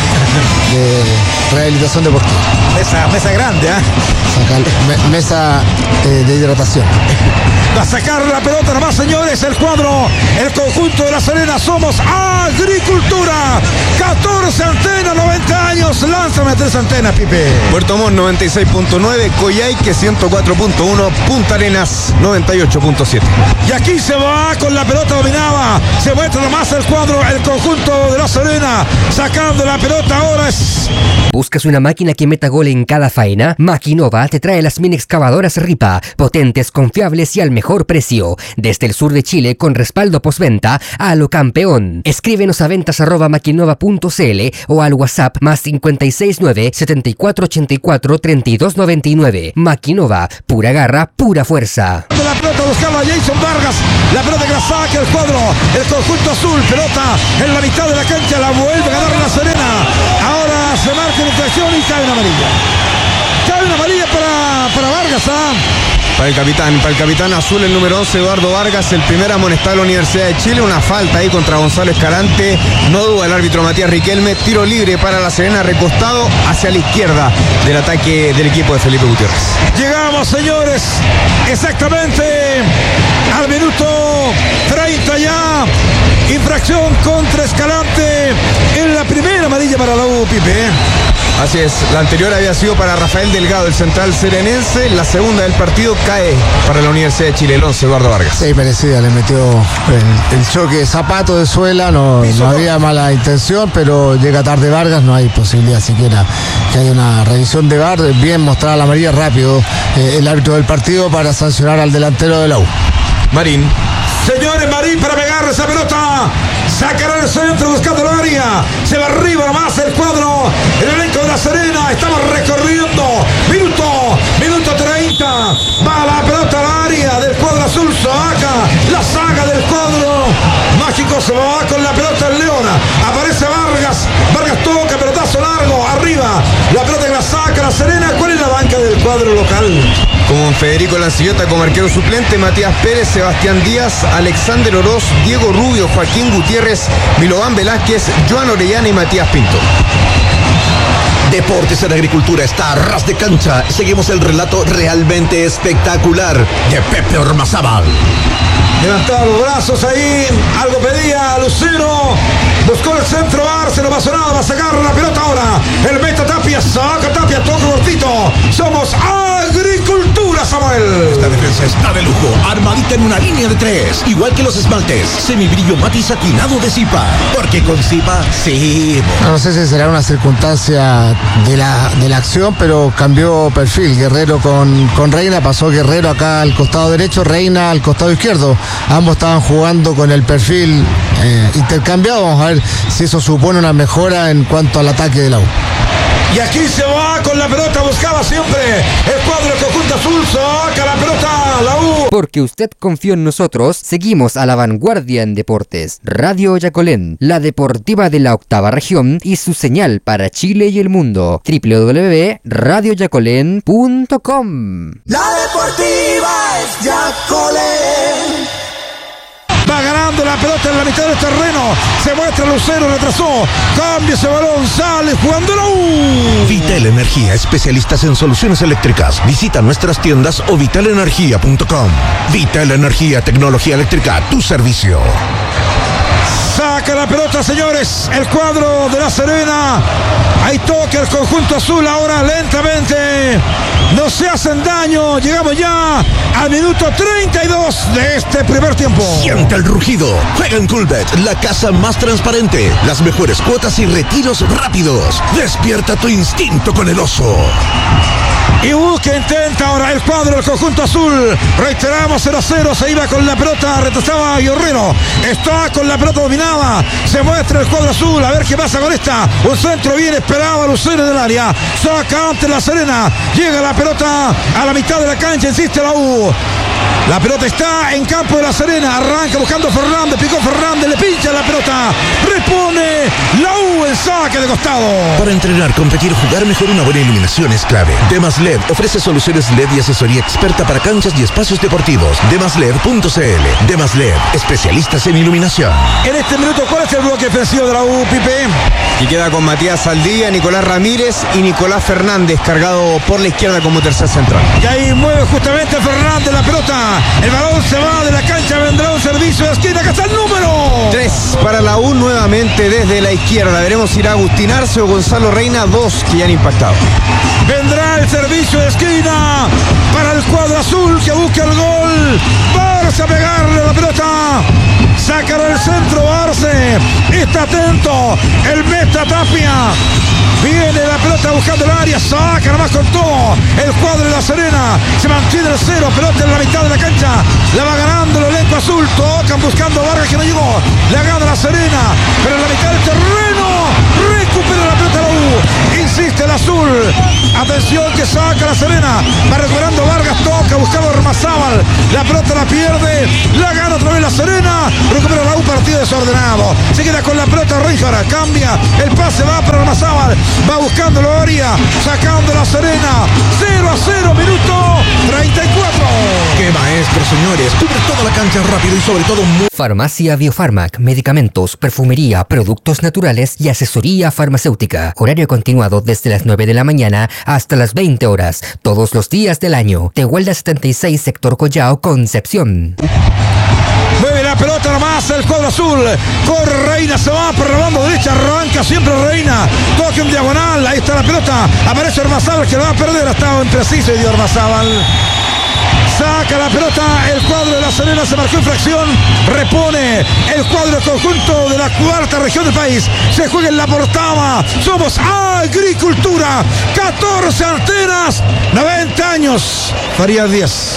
de rehabilitación deportiva. Mesa, mesa grande, ¿eh? Sacar, me, mesa eh, de hidratación. Va a sacar la pelota nomás, señores, el cuadro, el conjunto de La Serena. Somos Agricultura, catorce antenas, noventa años. Vamos, lánzame tres antenas, Pipe. Puerto Montt noventa y seis punto nueve, Coyhaique ciento cuatro punto uno, Punta Arenas noventa y ocho punto siete. Y aquí se va con la pelota dominada. Se muestra nomás el cuadro, el conjunto de La Serena. Sacando la pelota ahora es... ¿Buscas una máquina que meta gol en cada faena? Maquinova te trae las mini excavadoras Ripa, potentes, confiables y al mejor precio. Desde el sur de Chile con respaldo postventa a lo campeón. Escríbenos a ventas arroba maquinova punto cl o al WhatsApp más cincuenta y seis nueve, setenta y cuatro ochenta y cuatro, treinta y dos noventa y nueve. Maquinova, pura garra, pura fuerza. La pelota buscaba a Jason Vargas. La pelota que la saca el cuadro, el conjunto azul. Pelota en la mitad de la cancha, la vuelve a ganar La Serena. Ahora se marca una infracción y cae una amarilla. Cae una amarilla para, para Vargas, ¿ah? Para el capitán, para el capitán azul, el número once, Eduardo Vargas, el primer amonestado de la Universidad de Chile. Una falta ahí contra Gonzalo Escalante. No duda el árbitro Matías Riquelme. Tiro libre para La Serena, recostado hacia la izquierda del ataque del equipo de Felipe Gutiérrez. Llegamos, señores, exactamente al minuto treinta ya. Infracción contra Escalante en la primera amarilla para la U, Pipe. Así es, la anterior había sido para Rafael Delgado, el central serenense. La segunda del partido cae para la Universidad de Chile, el once, Eduardo Vargas. Sí, merecida, le metió el, el choque, zapato de suela, no, no había mala intención, pero llega tarde Vargas, no hay posibilidad siquiera que haya una revisión de V A R. Bien mostrada la amarilla rápido eh, el árbitro del partido para sancionar al delantero de la U. Marín. Señores, Marín para pegar esa pelota. Sacará el centro buscando la área. Se va arriba nomás el cuadro. El elenco de La Serena. Estamos recorriendo. Minuto, minuto treinta. Va la pelota al área del cuadro azul. Saca la saga del cuadro mágico. Se va con la pelota en Leona. Aparece Vargas. Vargas toca, pelotazo largo. Arriba. La pelota que la saca La Serena. ¿Cuál es la banca del cuadro local? Con Federico Lancillota como arquero suplente, Matías Pérez, Sebastián Díaz, Alexander Oroz, Diego Rubio, Joaquín Gutiérrez, Milovan Velázquez, Joan Orellana y Matías Pinto. Deportes en Agricultura está a ras de cancha. Seguimos el relato realmente espectacular de Pepe Ormazábal. Levantaba los brazos ahí, algo pedía Lucero, buscó el centro, Arce, no pasó nada, va a sacar la pelota ahora. El meta Tapia, saca Tapia, toca cortito. Somos Agricultura, Samuel. Esta defensa está de lujo, armadita en una línea de tres, igual que los esmaltes. Semibrillo matiz satinado de Zipa, porque con Zipa sí. No sé si será una circunstancia de la, de la acción, pero cambió perfil. Guerrero con, con Reina, pasó Guerrero acá al costado derecho, Reina al costado izquierdo. Ambos estaban jugando con el perfil eh, intercambiado. Vamos a ver si eso supone una mejora en cuanto al ataque de la U. Y aquí se va con la pelota, buscaba siempre el cuadro del conjunto azul, saca la pelota, la U. Porque usted confió en nosotros, seguimos a la vanguardia en deportes. Radio Yacolén, la deportiva de la octava región y su señal para Chile y el mundo. doble u doble u doble u punto radio yacolén punto com. La deportiva es Yacolén. Va ganando la pelota en la mitad del terreno. Se muestra Lucero, retrasó. Cambia ese balón, sale jugando la U. Vital Energía, especialistas en soluciones eléctricas. Visita nuestras tiendas o vital energía punto com. Vital Energía, tecnología eléctrica a tu servicio. Saca la pelota, señores. El cuadro de La Serena. Ahí toca el conjunto azul ahora lentamente. No se hacen daño. Llegamos ya al minuto treinta y dos de este primer tiempo. Siente el rugido. Juega en Coolbet, la casa más transparente. Las mejores cuotas y retiros rápidos. Despierta tu instinto con el oso. Y busca, intenta ahora el cuadro del conjunto azul. Reiteramos, cero a cero. Se iba con la pelota, retrasaba Guerrero. Está con la pelota dominada. Se muestra el cuadro azul. A ver qué pasa con esta. Un centro bien esperado a Lucero del área. Saca ante La Serena. Llega la pelota a la mitad de la cancha. Insiste la U. La pelota está en campo de La Serena. Arranca buscando Fernández. Picó Fernández. Le pincha la pelota. Repone la U en saque de costado. Para entrenar, competir, jugar mejor, una buena iluminación es clave. Demas L E D ofrece soluciones L E D y asesoría experta para canchas y espacios deportivos. demas led punto cl. Demas L E D, especialistas en iluminación. En este minuto, ¿cuál es el bloque ofensivo de la U, Pipe? Y queda con Matías Saldía, Nicolás Ramírez y Nicolás Fernández, cargado por la izquierda como tercer central. Y ahí mueve justamente Fernández la pelota. pelota. El balón se va de la cancha. Vendrá un servicio de esquina. Acá está el número tres para la U nuevamente desde la izquierda. Veremos si irá Agustín Arce o Gonzalo Reina, dos que ya han impactado. Vendrá el servicio de esquina para el cuadro azul que busca el gol. Barça a pegarle la pelota. Sácalo del centro Arce. Está atento el meta Tapia. Viene la pelota buscando el área. Saca nomás con todo el cuadro de La Serena. Se mantiene el cero. Pelota en la mitad de la cancha. La va ganando el elenco azul. Tocan buscando a Vargas que no llegó. La gana La Serena. Pero en la mitad del terreno recupera la pelota la U. Insiste el azul. Atención que saca La Serena. Va recuperando Vargas. Toca buscando a Ormazábal. La pelota la pierde. La gana otra vez La Serena. Recupera la U. Partido desordenado. Se queda con la pelota Ríjara. Cambia. El pase va para Ormazábal. Va buscando Loria. Sacando La Serena. cero a cero. Minuto treinta y cuatro. ¡Qué maestro, señores! Cubre toda la cancha rápido y sobre todo muy... Farmacia Biofarmac, medicamentos, perfumería, productos naturales y asesoría farmacéutica. Horario continuado desde las nueve de la mañana hasta las veinte horas, todos los días del año. Tehuelda setenta y seis, sector Collao, Concepción. Mueve la pelota nomás el cuadro azul. Corre Reina, se va por la banda derecha. Arranca siempre Reina. Toque en diagonal. Ahí está la pelota. Aparece Ormazábal que la va a perder. Ha estado impreciso y dio Ormazábal. Saca la pelota el cuadro de La Serena, se marcó infracción, repone el cuadro conjunto de la cuarta región del país, se juega en la Portama. Somos Agricultura, catorce antenas, noventa años, Farías diez.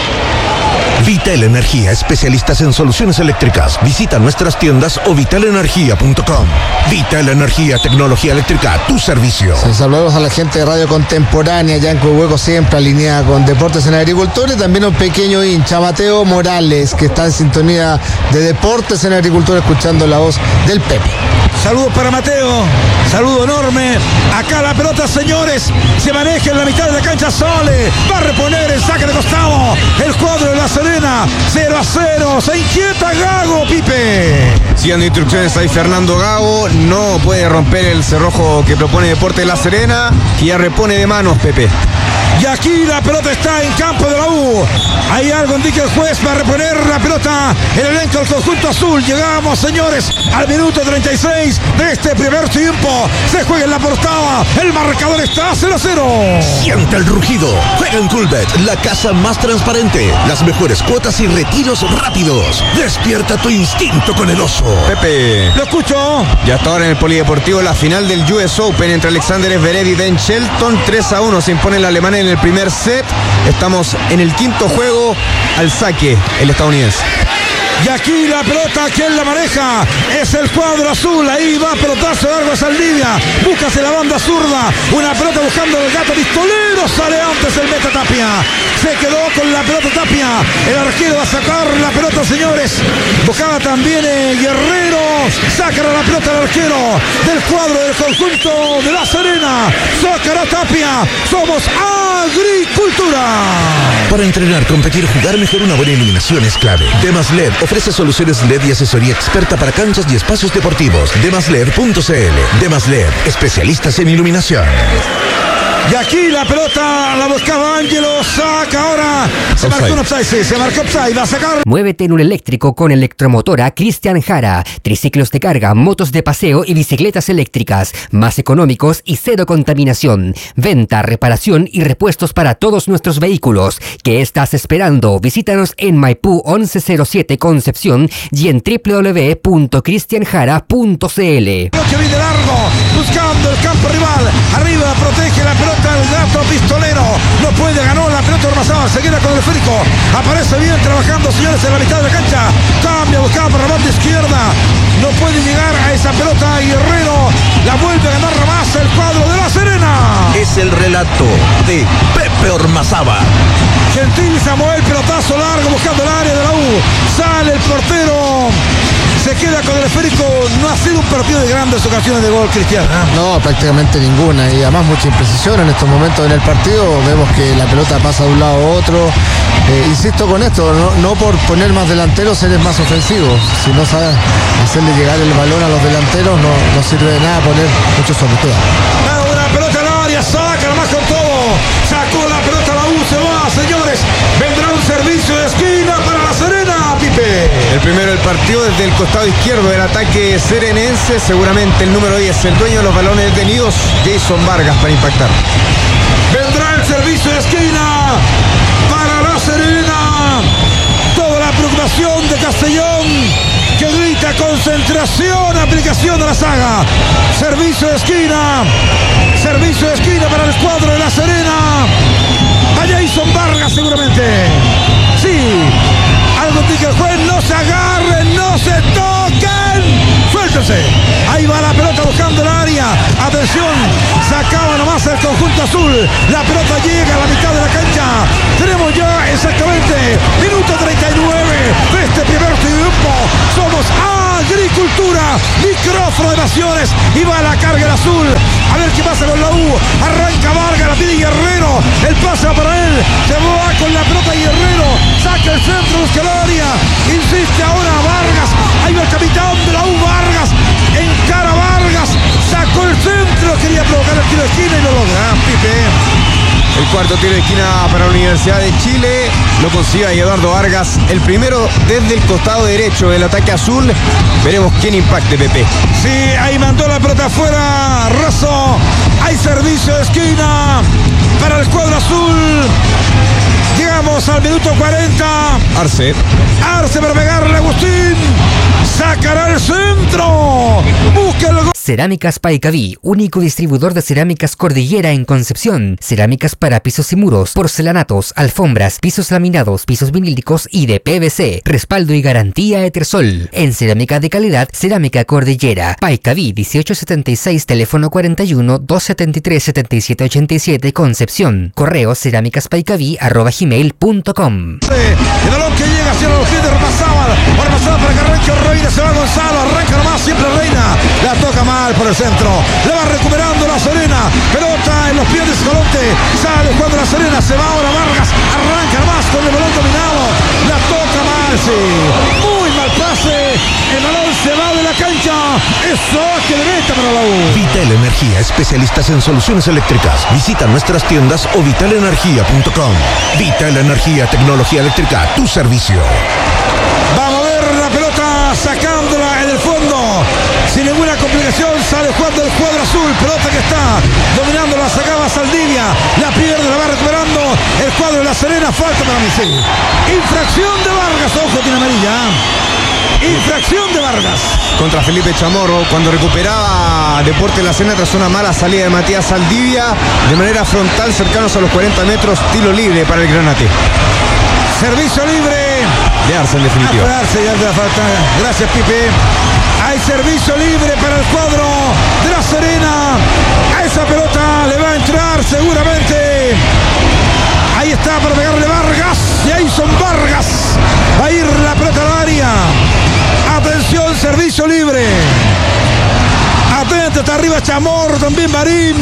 Vital Energía, especialistas en soluciones eléctricas. Visita nuestras tiendas o vital energía punto com. Vital Energía, tecnología eléctrica a tu servicio. Sí, saludamos a la gente de Radio Contemporánea, ya en Cohueco, siempre alineada con Deportes en Agricultura, y también un pequeño hincha, Mateo Morales, que está en sintonía de Deportes en Agricultura, escuchando la voz del Pepe. Saludos para Mateo, saludo enorme. Acá la pelota, señores, se maneja en la mitad de la cancha. Sole va a reponer el saque de costado el cuadro de La Serena. Cero a cero, se inquieta Gago, Pipe. Siguiendo instrucciones ahí Fernando Gago. No puede romper el cerrojo que propone Deportes de La Serena, que ya repone de manos, Pepe. Y aquí la pelota está en campo de la U. Hay algo, indica el juez, para reponer la pelota el elenco del conjunto azul. Llegamos, señores, al minuto treinta y seis de este primer tiempo. Se juega en la portada. El marcador está cero a cero. Siente el rugido. Juega en Coolbet, la casa más transparente. Las mejores cuotas y retiros rápidos. Despierta tu instinto con el oso. Pepe. Lo escucho. Ya está ahora en el Polideportivo la final del U S Open entre Alexander Zverev y Ben Shelton. tres a uno se impone el alemán en el primer set. Estamos en el quinto juego. Al saque el estadounidense. Y aquí la pelota, ¿quién la maneja? Es el cuadro azul. Ahí va pelotazo largo a Saldivia. Búscase la banda zurda. Una pelota buscando el gato pistolero. Sale antes el meta Tapia. Se quedó con la pelota Tapia. El arquero va a sacar la pelota, señores. Buscaba también eh, Guerrero. Sacará la pelota al arquero del cuadro del conjunto de La Serena. Sacará Tapia. Somos Agricultura. Para entrenar, competir, jugar mejor, una buena iluminación es clave. Demas L E D ofrece soluciones L E D y asesoría experta para canchas y espacios deportivos. demas led punto c l. Demas L E D, especialistas en iluminación. Y aquí la pelota la buscaba Ángelo. Saca ahora. Se marcó un offside, sí, se marcó offside. Va a sacar. Muévete en un eléctrico con Electromotora Cristian Jara. Triciclos de carga, motos de paseo y bicicletas eléctricas. Más económicos y cero contaminación. Venta, reparación y repuestos para todos nuestros vehículos. ¿Qué estás esperando? Visítanos en Maipú once cero siete Concepción y en w w w punto cristian jara punto c l. Que viene largo. Buscando el campo rival. Arriba protege la pelota. El gato pistolero no puede, ganó la pelota Ormazábal, se queda con el esférico, aparece bien trabajando, señores, en la mitad de la cancha, cambia, buscaba por la banda izquierda, no puede llegar a esa pelota y Herrero la vuelve a ganar más el cuadro de La Serena. Es el relato de Pepe Ormazábal. Gentil Samuel, pelotazo largo buscando el área de la U, sale el portero, se queda con el esférico. No ha sido un partido de grandes ocasiones de gol, Cristian. No, prácticamente ninguna, y además mucha imprecisión en estos momentos en el partido. Vemos que la pelota pasa de un lado a otro. Eh, insisto con esto, no, no por poner más delanteros eres más ofensivo. Si no sabes hacerle llegar el balón a los delanteros, no, no sirve de nada poner mucho sobre todo. Una pelota al área, saca nomás con todo. Sacó la pelota a la U, se va, señores. señores, vendrá un servicio de esquina para La Serena, Pipe. El primero del partido desde el costado izquierdo del ataque serenense, seguramente el número diez, el dueño de los balones detenidos, Jason Vargas, para impactar. Vendrá el servicio de esquina para La Serena. Toda la preocupación de Castellón, que grita concentración, aplicación de la saga. Servicio de esquina. Servicio de esquina para el cuadro de La Serena. A Jason Vargas seguramente. Sí. Algo indica el juez. No se agarren, no se toquen. Suéltense. Ahí va la pelota buscando el área. Atención. Sacaba nomás el conjunto azul. La pelota llega a la mitad de la cancha. Tenemos ya exactamente minuto treinta y nueve de este primer tiempo. Somos Agricultura. Micrófono de Naciones. Y va a la carga el azul. A ver qué pasa con la U. Arranca Vargas, la pide Guerrero. El pasa para él. Se va con la pelota Guerrero. Saca el centro, busca el área. Insiste ahora Vargas. Ahí va el capitán de la U, Vargas. Encara Vargas. Sacó el centro. Quería provocar el tiro de esquina y lo logra. Pipe. El cuarto tiro de esquina para la Universidad de Chile lo consigue Eduardo Vargas, el primero desde el costado derecho del ataque azul. Veremos quién impacte, Pepe. Sí, ahí mandó la pelota afuera Razo. Hay servicio de esquina para el cuadro azul. Llegamos al minuto cuarenta. Arce. Arce para pegarle a Agustín. Sacará el centro. Busca el gol. Cerámicas Paicaví, único distribuidor de cerámicas Cordillera en Concepción. Cerámicas para pisos y muros, porcelanatos, alfombras, pisos laminados, pisos vinílicos y de P V C. Respaldo y garantía Etersol. En cerámica de calidad, Cerámica Cordillera. Paicaví dieciocho setenta y seis, teléfono cuarenta y uno, doscientos setenta y tres, setenta y siete ochenta y siete, Concepción. Correo cerámicaspaicaví arroba gmail punto com. El balón que llega hacia los pies de Ormazábal. Ormazábal para que arranque Reina. Se va Gonzalo. Arranca nomás siempre Reina. La toca mal por el centro. La va recuperando La Serena. Pelota en los pies de Escalonte. Sale cuando La Serena. Se va ahora Vargas. Arranca nomás con el balón dominado. La toca mal, sí. Muy mal pase. El balón se va de la cancha. Eso que le meta para la U. Vital Energía, especialistas en soluciones eléctricas. Visita nuestras tiendas o vital energía punto com. Vital Energía, tecnología eléctrica, tu servicio. Vamos a ver la pelota sacándola en el fondo. Sin ninguna complicación sale jugando el cuadro azul. Pelota que está dominando, la sacaba Saldivia. La pierde, la va recuperando el cuadro de La Serena. Falta para mí, sí. Infracción de Vargas. Ojo, tiene amarilla. Infracción de Vargas. Contra Felipe Chamorro, cuando recuperaba Deportes La Serena tras una mala salida de Matías Saldivia. De manera frontal, cercanos a los cuarenta metros. Tiro libre para el Granate. Servicio libre. De Arce en definitiva. Ah, Arce, ya te la falta. Gracias, Pipe. Hay servicio libre para el cuadro de La Serena. A esa pelota le va a entrar seguramente. Ahí está para pegarle Vargas. Jason Vargas. Va a ir la pelota al área. Atención, servicio libre. Atento, está arriba Chamorro, también Marín.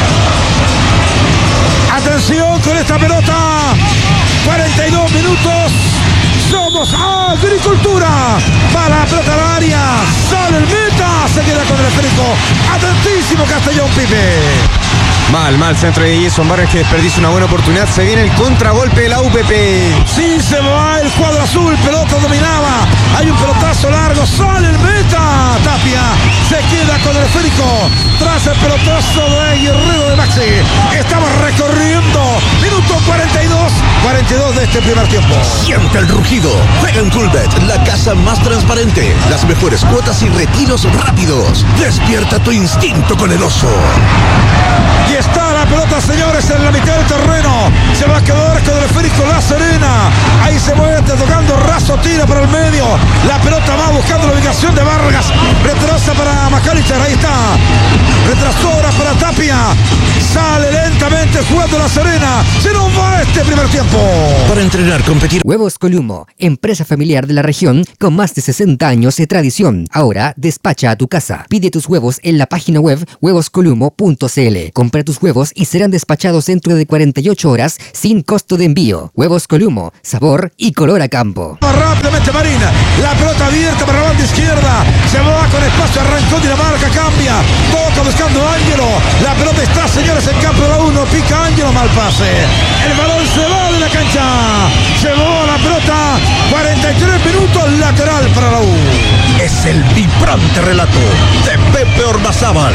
Atención con esta pelota. cuarenta y dos minutos. Somos Agricultura. Para la pelota al área. Sale el meta. Se queda con el esférico. Atentísimo Castellón, Pipe. Mal, mal centro de Jason Vargas, que desperdicia una buena oportunidad. Se viene el contragolpe de la U P P. Sí, se va el cuadro azul. Pelota dominaba. Hay un pelotazo largo. Sale el meta. Tapia se queda con el esférico. Tras el pelotazo de Guerrero de Maxi. Estamos recorriendo. Minuto cuarenta y dos. cuarenta y dos de este primer tiempo. Siente el rugido. Juega en Coolbet, la casa más transparente. Las mejores cuotas y retiros rápidos. Despierta tu instinto con el oso. Y está la pelota, señores, en la mitad del terreno. Se va a quedar con el esférico La Serena. Ahí se mueve tocando Razo, tira para el medio. La pelota va buscando la ubicación de Vargas. Retrasa para McAllister, ahí está. Retrasó ahora para Tapia. Sale lentamente jugando La Serena. Se nos va este primer tiempo. Para entrenar, competir. Huevos Columo, empresa familiar de la región con más de sesenta años de tradición. Ahora despacha a tu casa. Pide tus huevos en la página web huevos columo punto c l. Compra tus huevos y serán despachados dentro de cuarenta y ocho horas sin costo de envío. Huevos Columo, sabor y color a campo. Rápidamente Marina, la pelota abierta para la banda izquierda. Se va con espacio, arrancó Dinamarca, cambia. Toca buscando a Ángelo. La pelota está, señores, en campo de la uno. Pica Cángelo, mal pase. El balón se va de la cancha. Llevó la pelota. cuarenta y tres minutos, lateral para la U. Es el vibrante relato de Pepe Ormazábal.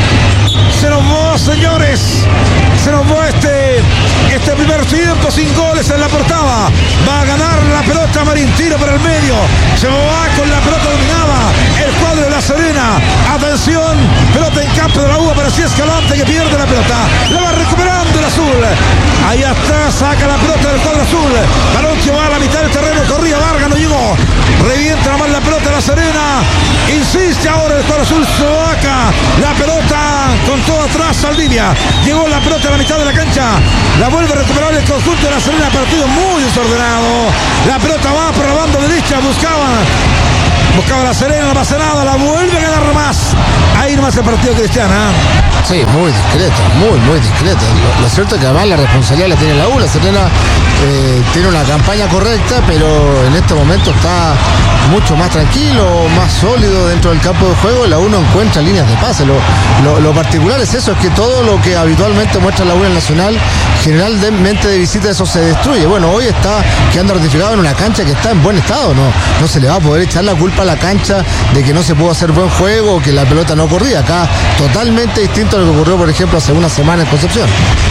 Se nos va, señores. Se nos va este, este primer tiempo sin goles en la portada. Va a ganar la pelota Marín. Tiro para el medio. Se va con la pelota dominada. El cuadro de La Serena. Atención. Pelota en campo de la U. Aparecía Escalante que pierde la pelota. La va recuperando el azul. Ahí está. Saca la pelota del cuadro azul. Balón que va a la mitad del terreno. Corría Vargas. No llegó. Revienta nomás la pelota de La Serena. Insiste ahora el cuadro azul. Soaca. La pelota con todo atrás. Saldivia. Llegó la pelota a la mitad de la cancha. La vuelve a recuperar el conjunto de La Serena. Partido muy desordenado. La pelota va por la banda derecha. Buscaba. Buscaba La Serena. No pasa nada. La vuelve a ganar más. Ahí nomás el partido, Cristiana. Sí, muy discreto, muy, muy discreto. Lo, lo cierto es que además la responsabilidad la tiene la U. La Serena eh, tiene una campaña correcta, pero en este momento está mucho más tranquilo, más sólido dentro del campo de juego. La U no encuentra líneas de pase. Lo, lo, lo particular es eso, es que todo lo que habitualmente muestra la U en el Nacional, generalmente de visita, eso se destruye. Bueno, hoy está quedando ratificado en una cancha que está en buen estado. No, no se le va a poder echar la culpa a la cancha de que no se pudo hacer buen juego o que la pelota no corría. Acá totalmente distinto a lo que ocurrió, por ejemplo, hace una semana en Concepción.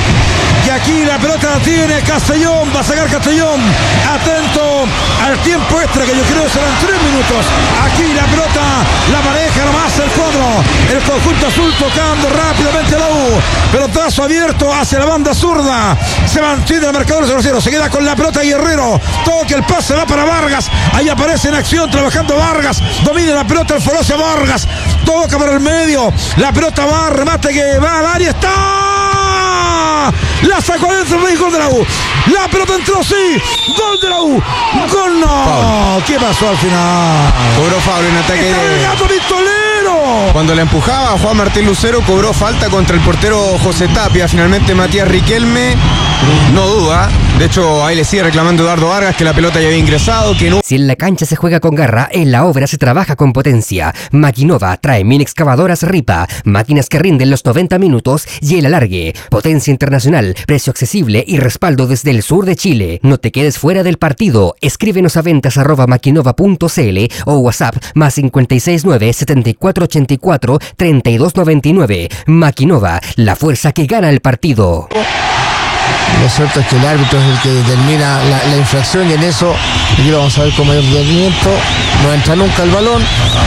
Y aquí la pelota la tiene Castellón, va a sacar Castellón. Atento al tiempo extra, que yo creo serán tres minutos. Aquí la pelota la maneja nomás el cuadro. El conjunto azul tocando rápidamente la U. Pelotazo abierto hacia la banda zurda. Se mantiene el marcador cero cero. Se queda con la pelota Guerrero. Toca el pase, va para Vargas. Ahí aparece en acción trabajando Vargas. Domina la pelota el Folosia Vargas. Toca para el medio. La pelota va, remate que va al área. ¡Está! La sacó adentro el gol de la U. La pelota entró, sí. Gol de la U. Gol no. Foul. ¿Qué pasó al final? Cobró foul en ataque. ¡Está el gato pistolero! Cuando la empujaba Juan Martín Lucero, cobró falta contra el portero José Tapia. Finalmente Matías Riquelme no duda. De hecho, ahí le sigue reclamando Eduardo Vargas que la pelota ya había ingresado, que no... Si en la cancha se juega con garra, en la obra se trabaja con potencia. Maquinova trae mini excavadoras Ripa, máquinas que rinden los noventa minutos y el alargue. Potencia internacional, precio accesible y respaldo desde el sur de Chile. No te quedes fuera del partido. Escríbenos a ventas arroba maquinova punto cl o WhatsApp más cinco seis nueve, setenta y cuatro ochenta y cuatro, treinta y dos noventa y nueve. Maquinova, la fuerza que gana el partido. Lo cierto es que el árbitro es el que determina la, la infracción, y en eso aquí lo vamos a ver con mayor detenimiento. No entra nunca el balón.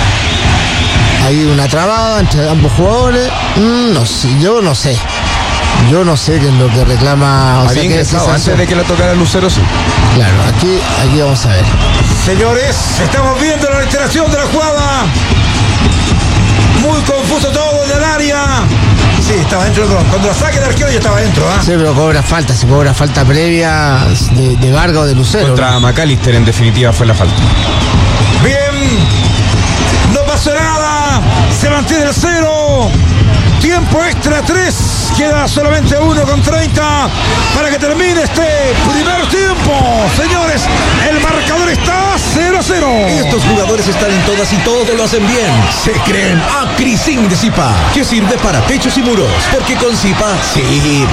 Hay una trabada entre ambos jugadores. Mm, no sé, yo no sé. Yo no sé qué es lo que reclama. O Había sea, ingresado que antes de que la tocara Lucero, sí. Claro, aquí, aquí vamos a ver. Señores, estamos viendo la reiteración de la jugada. Muy confuso todo en el área. Sí, estaba dentro del gol. Cuando la saque el arquero ya estaba dentro, ¿ah? ¿eh? Sí, pero cobra falta, se cobra falta previa de, de Vargas o de Lucero. Contra ¿no? McAllister, en definitiva, fue la falta. Bien. No pasó nada. Se mantiene el cero. Tiempo extra tres. Queda solamente uno con treinta para que termine este primer tiempo. Señores, el marcador está cero a cero. Estos jugadores están en todas y todo lo hacen bien. Se creen Acrisin de Zipa, que sirve para techos y muros, porque con Zipa sirve.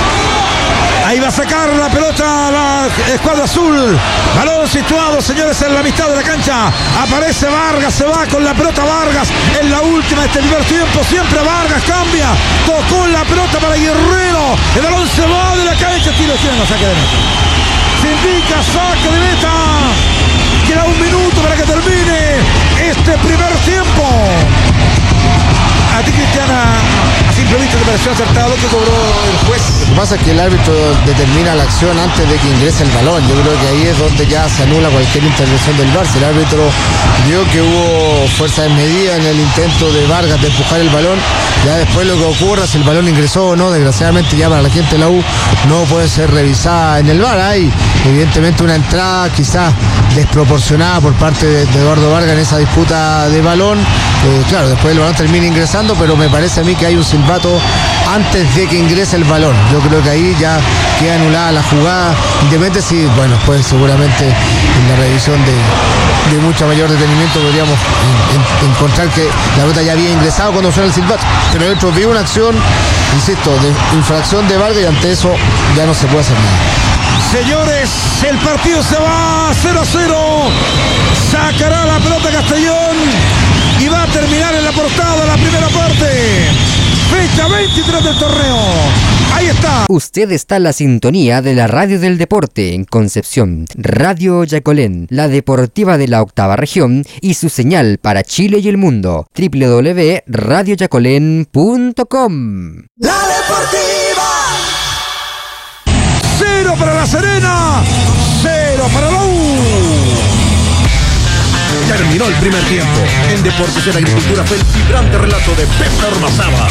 Ahí va a sacar la pelota la escuadra azul. Balón situado, señores, en la mitad de la cancha. Aparece Vargas, se va con la pelota Vargas. En la última de este primer tiempo. Siempre Vargas cambia. Tocó la pelota para Guerrero. El balón se va de la cancha. Tiro izquierdo, saque de meta. Se indica saque de meta. Queda un minuto para que termine este primer tiempo. A ti, Cristiana, a simple vista te pareció acertado que cobró el juez. Lo que pasa es que el árbitro determina la acción antes de que ingrese el balón. Yo creo que ahí es donde ya se anula cualquier intervención del V A R. Si el árbitro vio que hubo fuerza desmedida en el intento de Vargas de empujar el balón, ya después lo que ocurra, si el balón ingresó o no, desgraciadamente ya para la gente de la U no puede ser revisada en el V A R. Hay evidentemente una entrada quizás desproporcionada por parte de, de Eduardo Vargas en esa disputa de balón. Eh, claro, después el balón termina ingresando, pero me parece a mí que hay un silbato antes de que ingrese el balón. Yo creo que ahí ya queda anulada la jugada, independientemente si, bueno, pues seguramente en la revisión de, de mucho mayor detenimiento podríamos en, en, encontrar que la pelota ya había ingresado cuando suena el silbato, pero dentro vi una acción, insisto, de infracción de Vargas y ante eso ya no se puede hacer nada. Señores, el partido se va cero a cero. Sacará la pelota Castellón y va a terminar en la portada la primera parte. Fecha veintitrés del torneo. Ahí está. Usted está en la sintonía de la Radio del Deporte en Concepción. Radio Yacolén, la deportiva de la octava región y su señal para Chile y el mundo. doble u doble u doble u punto radio yacolén punto com. La Deportiva. Cero para La Serena, cero para la U. Terminó el primer tiempo. En Deportes en Agricultura fue el vibrante relato de Pepe Ormazábal.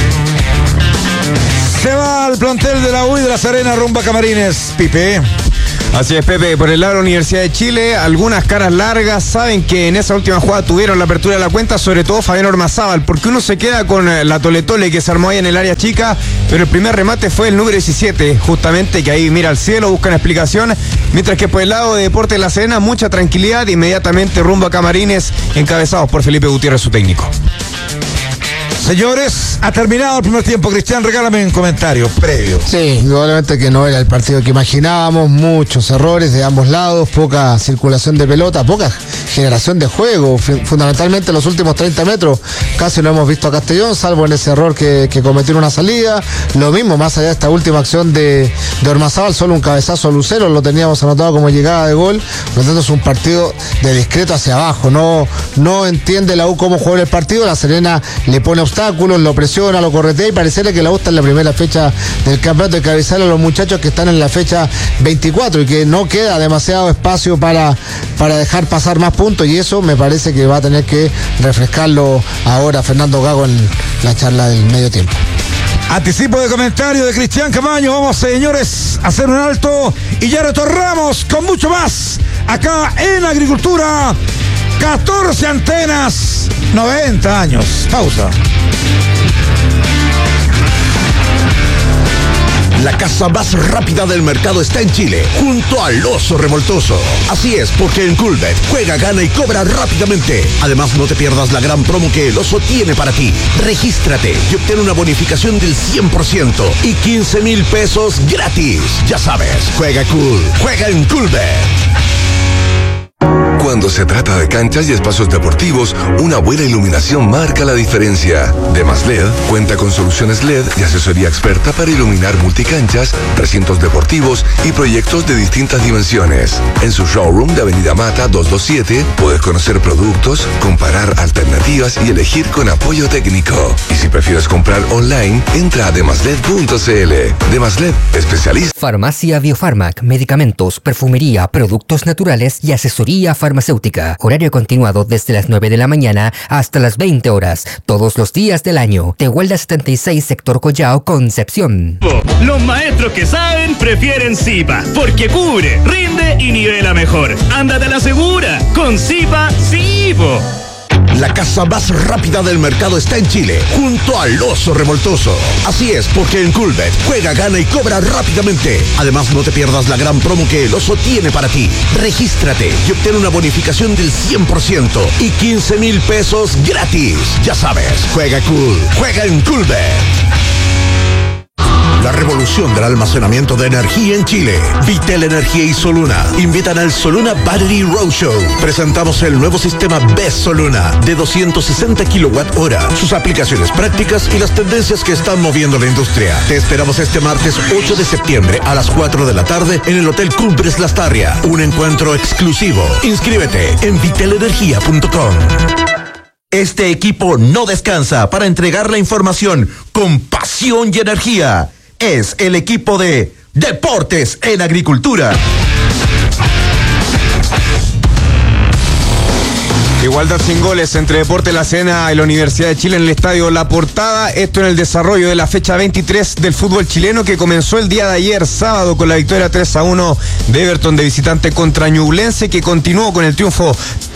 Se va al plantel de la U y de La Serena rumbo a Camarines, Pipe. Así es, Pepe, por el lado de la Universidad de Chile, algunas caras largas saben que en esa última jugada tuvieron la apertura de la cuenta, sobre todo Fabián Ormazábal, porque uno se queda con la toletole que se armó ahí en el área chica, pero el primer remate fue el número diecisiete, justamente, que ahí mira al cielo, buscan explicación, mientras que por el lado de Deportes de La Serena, mucha tranquilidad, inmediatamente rumbo a Camarines, encabezados por Felipe Gutiérrez, su técnico. Señores, ha terminado el primer tiempo. Cristian, regálame un comentario previo. Sí, indudablemente que no era el partido que imaginábamos, muchos errores de ambos lados, poca circulación de pelota, poca generación de juego, fundamentalmente los últimos treinta metros, casi no hemos visto a Castellón, salvo en ese error que, que cometió en una salida, lo mismo, más allá de esta última acción de, de Ormazábal, solo un cabezazo a Lucero, lo teníamos anotado como llegada de gol, por lo tanto es un partido de discreto hacia abajo, no, no entiende la U cómo jugar el partido, La Serena le pone obstáculos, lo presiona, lo corretea y pareciera que la U está en la primera fecha del campeonato de cabezal a los muchachos que están en la fecha veinticuatro y que no queda demasiado espacio para, para dejar pasar más puntos y eso me parece que va a tener que refrescarlo ahora Fernando Gago en la charla del medio tiempo. Anticipo de comentario de Cristian Camaño. Vamos, señores, a hacer un alto y ya retornamos con mucho más acá en Agricultura. catorce antenas, noventa años. Pausa. La casa más rápida del mercado está en Chile, junto al Oso Revoltoso. Así es, porque en Coolbet juega, gana y cobra rápidamente. Además, no te pierdas la gran promo que el Oso tiene para ti. Regístrate y obtén una bonificación del cien por ciento y quince mil pesos gratis. Ya sabes, juega cool, juega en Coolbet. Cuando se trata de canchas y espacios deportivos, una buena iluminación marca la diferencia. Demas L E D cuenta con soluciones L E D y asesoría experta para iluminar multicanchas, recintos deportivos y proyectos de distintas dimensiones. En su showroom de Avenida Mata doscientos veintisiete puedes conocer productos, comparar alternativas y elegir con apoyo técnico. Y si prefieres comprar online, entra a demasled punto cl. Demas L E D, especialista. Farmacia Biofarmac, medicamentos, perfumería, productos naturales y asesoría farmacéutica. Horario continuado desde las nueve de la mañana hasta las veinte horas, todos los días del año. Tehuelda setenta y seis, sector Collao, Concepción. Los maestros que saben prefieren Zipa, porque cubre, rinde y nivela mejor. Ándate a la segura, con Zipa, Zipo. La casa más rápida del mercado está en Chile, junto al Oso Revoltoso. Así es, porque en Coolbet juega, gana y cobra rápidamente. Además, no te pierdas la gran promo que el Oso tiene para ti. Regístrate y obtén una bonificación del cien por ciento y quince mil pesos gratis. Ya sabes, juega cool, juega en Coolbet. La revolución del almacenamiento de energía en Chile. Vitel Energía y Soluna invitan al Soluna Battery Roadshow. Presentamos el nuevo sistema B E S Soluna de doscientos sesenta kilowatt hora, sus aplicaciones prácticas y las tendencias que están moviendo la industria. Te esperamos este martes ocho de septiembre a las cuatro de la tarde en el Hotel Cumbres Lastarria. Un encuentro exclusivo. Inscríbete en vitel energía punto com. Este equipo no descansa para entregar la información con pasión y energía. Es el equipo de Deportes en Agricultura. Igualdad sin goles entre Deportes La Serena y la Universidad de Chile en el estadio La Portada. Esto en el desarrollo de la fecha veintitrés del fútbol chileno que comenzó el día de ayer, sábado, con la victoria tres a uno de Everton de visitante contra Ñublense, que continuó con el triunfo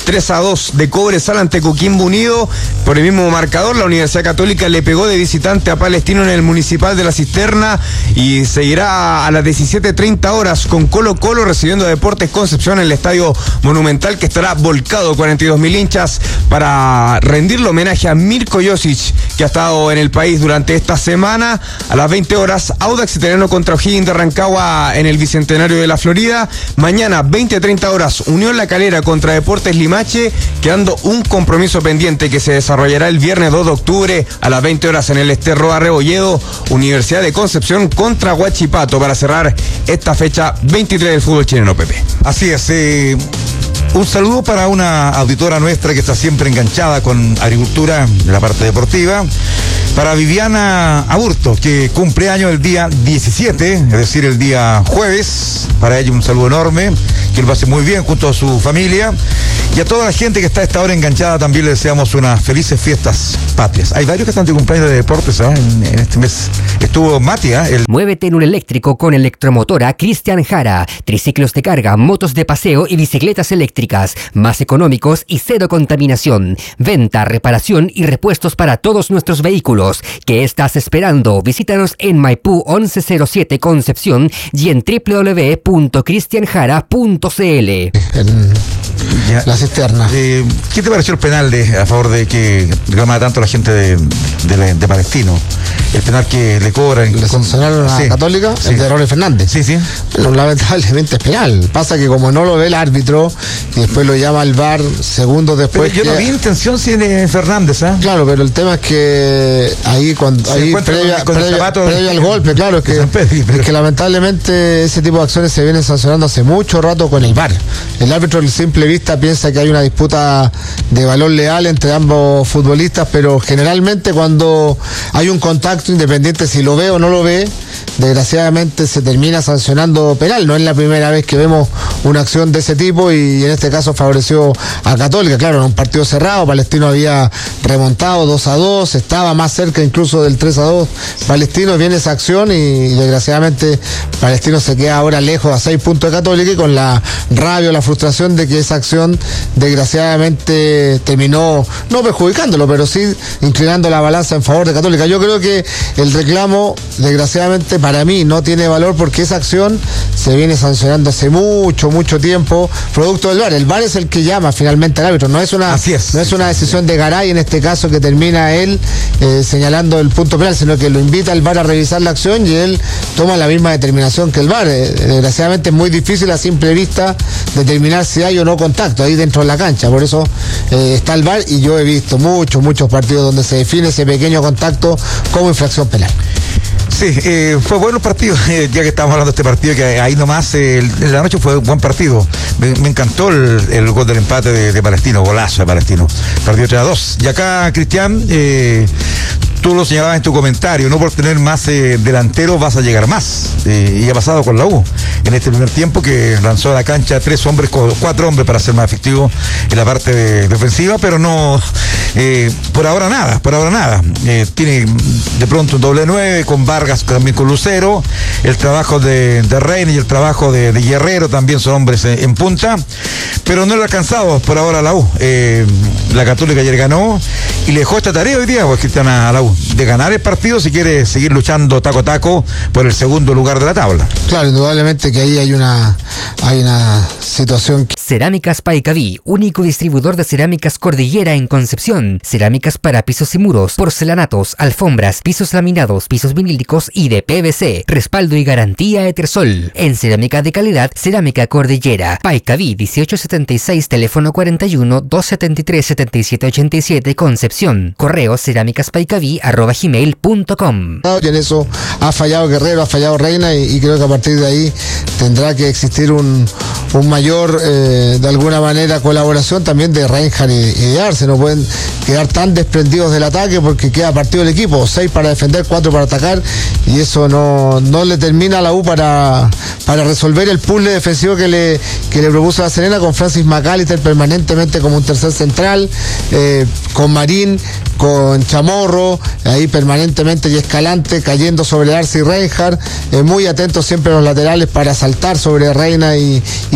tres a dos de Cobresal ante Coquimbo Unido. Por el mismo marcador, la Universidad Católica le pegó de visitante a Palestino en el Municipal de La Cisterna y seguirá a las diecisiete treinta horas con Colo Colo recibiendo a Deportes Concepción en el Estadio Monumental, que estará volcado cuarenta y dos mil hinchas para rendirle homenaje a Mirko Josic, que ha estado en el país durante esta semana. A las veinte horas, Audax Italiano contra O'Higgins de Rancagua en el Bicentenario de la Florida. Mañana, veinte treinta horas, Unión La Calera contra Deportes Limache, quedando un compromiso pendiente que se desarrollará el viernes dos de octubre a las veinte horas en el Esterroa Rebolledo. Universidad de Concepción contra Huachipato para cerrar esta fecha veintitrés del fútbol chileno, Pepe. Así es, eh, un saludo para una auditora nuestra que está siempre enganchada con agricultura de la parte deportiva. Para Viviana Aburto, que cumple año el día diecisiete, es decir, el día jueves. Para ella un saludo enorme, que lo pase muy bien junto a su familia. Y a toda la gente que está a esta hora enganchada también le deseamos unas felices fiestas patrias. Hay varios que están de cumpleaños de deportes, ¿eh? en, en este mes. Estuvo Mati, ¿eh? El... Muévete en un eléctrico con Electromotora Cristian Jara. Triciclos de carga, motos de paseo y bicicletas eléctricas. Más económicos y cero contaminación. Venta, reparación y repuestos para todos nuestros vehículos. ¿Qué estás esperando? Visítanos en Maipú once cero siete Concepción y en doble u doble u doble u punto cristian jara punto c l. En ya. La cisterna. Eh, ¿Qué te pareció el penal de, a favor de que reclamaba tanto la gente de, de, de, de Palestino? El penal que le cobran. Le sancionaron a sí. Católica, sí. el de Rolly Fernández. Sí, sí. Pero lamentablemente es penal. Pasa que como no lo ve el árbitro y después lo llama al V A R segundos después. Pero yo que... no vi intención sin eh, Fernández, ¿eh? Claro, pero el tema es que ahí cuando Se ahí con, previa, con previa, previa al golpe, claro, es que, Pedri, pero... es que lamentablemente ese tipo de acciones se vienen sancionando hace mucho rato con el V A R. El árbitro a simple vista piensa que hay una disputa de valor leal entre ambos futbolistas, pero generalmente cuando hay un contacto, independiente si lo ve o no lo ve, desgraciadamente se termina sancionando penal. No es la primera vez que vemos una acción de ese tipo y en este caso favoreció a Católica. Claro, en un partido cerrado, Palestino había remontado dos a dos, estaba más cerca incluso del tres a dos Palestino, viene esa acción y desgraciadamente Palestino se queda ahora lejos a seis puntos de Católica y con la rabia o la frustración de que esa acción desgraciadamente terminó no perjudicándolo, pero sí inclinando la balanza en favor de Católica. Yo creo que el reclamo desgraciadamente para mí no tiene valor porque esa acción se viene sancionando hace mucho, mucho tiempo, producto del V A R. El V A R es el que llama finalmente al árbitro, no es una, Así es. no es una decisión de Garay en este caso que termina él eh, señalando el punto penal, sino que lo invita el V A R a revisar la acción y él toma la misma determinación que el V A R. Eh, desgraciadamente es muy difícil a simple vista determinar si hay o no contacto ahí dentro de la cancha, por eso eh, está el V A R y yo he visto muchos, muchos partidos donde se define ese pequeño contacto como infracción penal. Sí, eh, fue bueno el partido, eh, ya que estamos hablando de este partido, que ahí nomás eh, en la noche fue un buen partido. Me, me encantó el, el gol del empate de, de Palestino, golazo de Palestino. Partido tres a dos. Y acá, Cristian, eh, tú lo señalabas en tu comentario, no por tener más eh, delanteros vas a llegar más. Eh, y ha pasado con la U en este primer tiempo, que lanzó a la cancha tres hombres, cuatro hombres para ser más efectivo en la parte de, de ofensiva, pero no, eh, por ahora nada, por ahora nada. Eh, tiene de pronto un doble nueve con Vargas, también con Lucero, el trabajo de, de Reina y el trabajo de, de Guerrero también son hombres en, en punta, pero no lo ha alcanzado por ahora la U. Eh, la Católica ayer ganó y le dejó esta tarea hoy día, pues, Cristian, a la U, de ganar el partido si quiere seguir luchando taco a taco por el segundo lugar de la tabla. Claro, indudablemente que ahí hay una hay una situación que... Cerámicas Paicaví, único distribuidor de cerámicas Cordillera en Concepción. Cerámicas para pisos y muros, porcelanatos, alfombras, pisos laminados, pisos vinílicos y de P V C. Respaldo y garantía Etersol. En cerámica de calidad, Cerámica Cordillera. Paicaví dieciocho setenta y seis, teléfono cuarenta y uno, doscientos setenta y tres, setenta y siete ochenta y siete, Concepción. Correo cerámicaspaicaví arroba gmail punto com. Y en eso ha fallado Guerrero, ha fallado Reina y, y creo que a partir de ahí tendrá que existir un, un mayor, eh, de alguna manera, colaboración también de Reinhardt y, y de Arce. No pueden quedar tan desprendidos del ataque porque queda partido el equipo, seis para defender, cuatro para atacar y eso no, no le termina a la U para, para resolver el puzzle defensivo que le, que le propuso la Serena con Francis McAllister permanentemente como un tercer central, eh, con Marín, con Chamorro, ahí permanentemente y Escalante cayendo sobre Arce y Reinhardt, eh, muy atentos siempre a los laterales para saltar sobre Reina y, y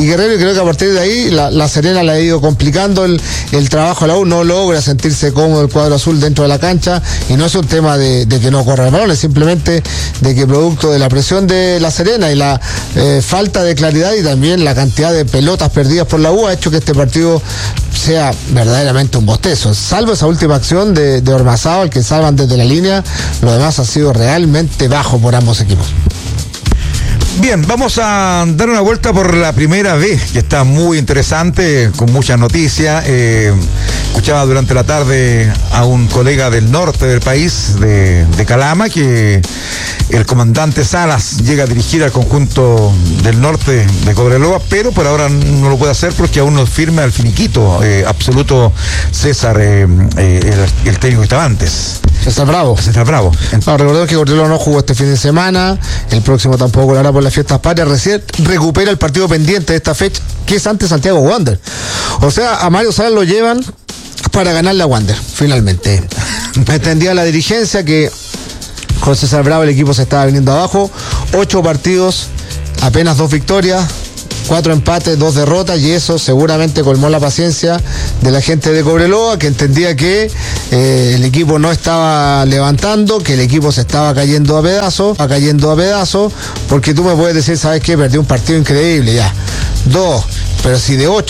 y Guerrero, y creo que a partir de ahí la, la Serena le ha ido complicando el, el trabajo a la U, no logra sentirse cómodo el cuadro azul dentro de la cancha, y no es un tema de, de que no corra el balón, es simplemente de que producto de la presión de la Serena y la eh, falta de claridad y también la cantidad de pelotas perdidas por la U ha hecho que este partido sea verdaderamente un bostezo. Salvo esa última acción de, de Ormazábal, que salvan desde la línea, lo demás ha sido realmente bajo por ambos equipos. Bien, vamos a dar una vuelta por la primera vez, que está muy interesante, con muchas noticias. Eh, escuchaba durante la tarde a un colega del norte del país, de, de Calama, que el comandante Salas llega a dirigir al conjunto del norte de Cobreloa, pero por ahora no lo puede hacer porque aún no firma el finiquito eh, absoluto César, eh, eh, el, el técnico que estaba antes. César Bravo. César Bravo. No, recordemos que Cobreloa no jugó este fin de semana, el próximo tampoco lo hará por las fiestas patrias, recién recupera el partido pendiente de esta fecha, que es ante Santiago Wander. O sea, a Mario Salas lo llevan para ganarle a Wander, finalmente. Me entendía la dirigencia que con César Bravo el equipo se estaba viniendo abajo, ocho partidos, apenas dos victorias, cuatro empates, dos derrotas, y eso seguramente colmó la paciencia de la gente de Cobreloa, que entendía que eh, el equipo no estaba levantando, que el equipo se estaba cayendo a pedazos, a cayendo a pedazos, porque tú me puedes decir, ¿sabes qué? Perdí un partido increíble, ya. Dos, pero si de ocho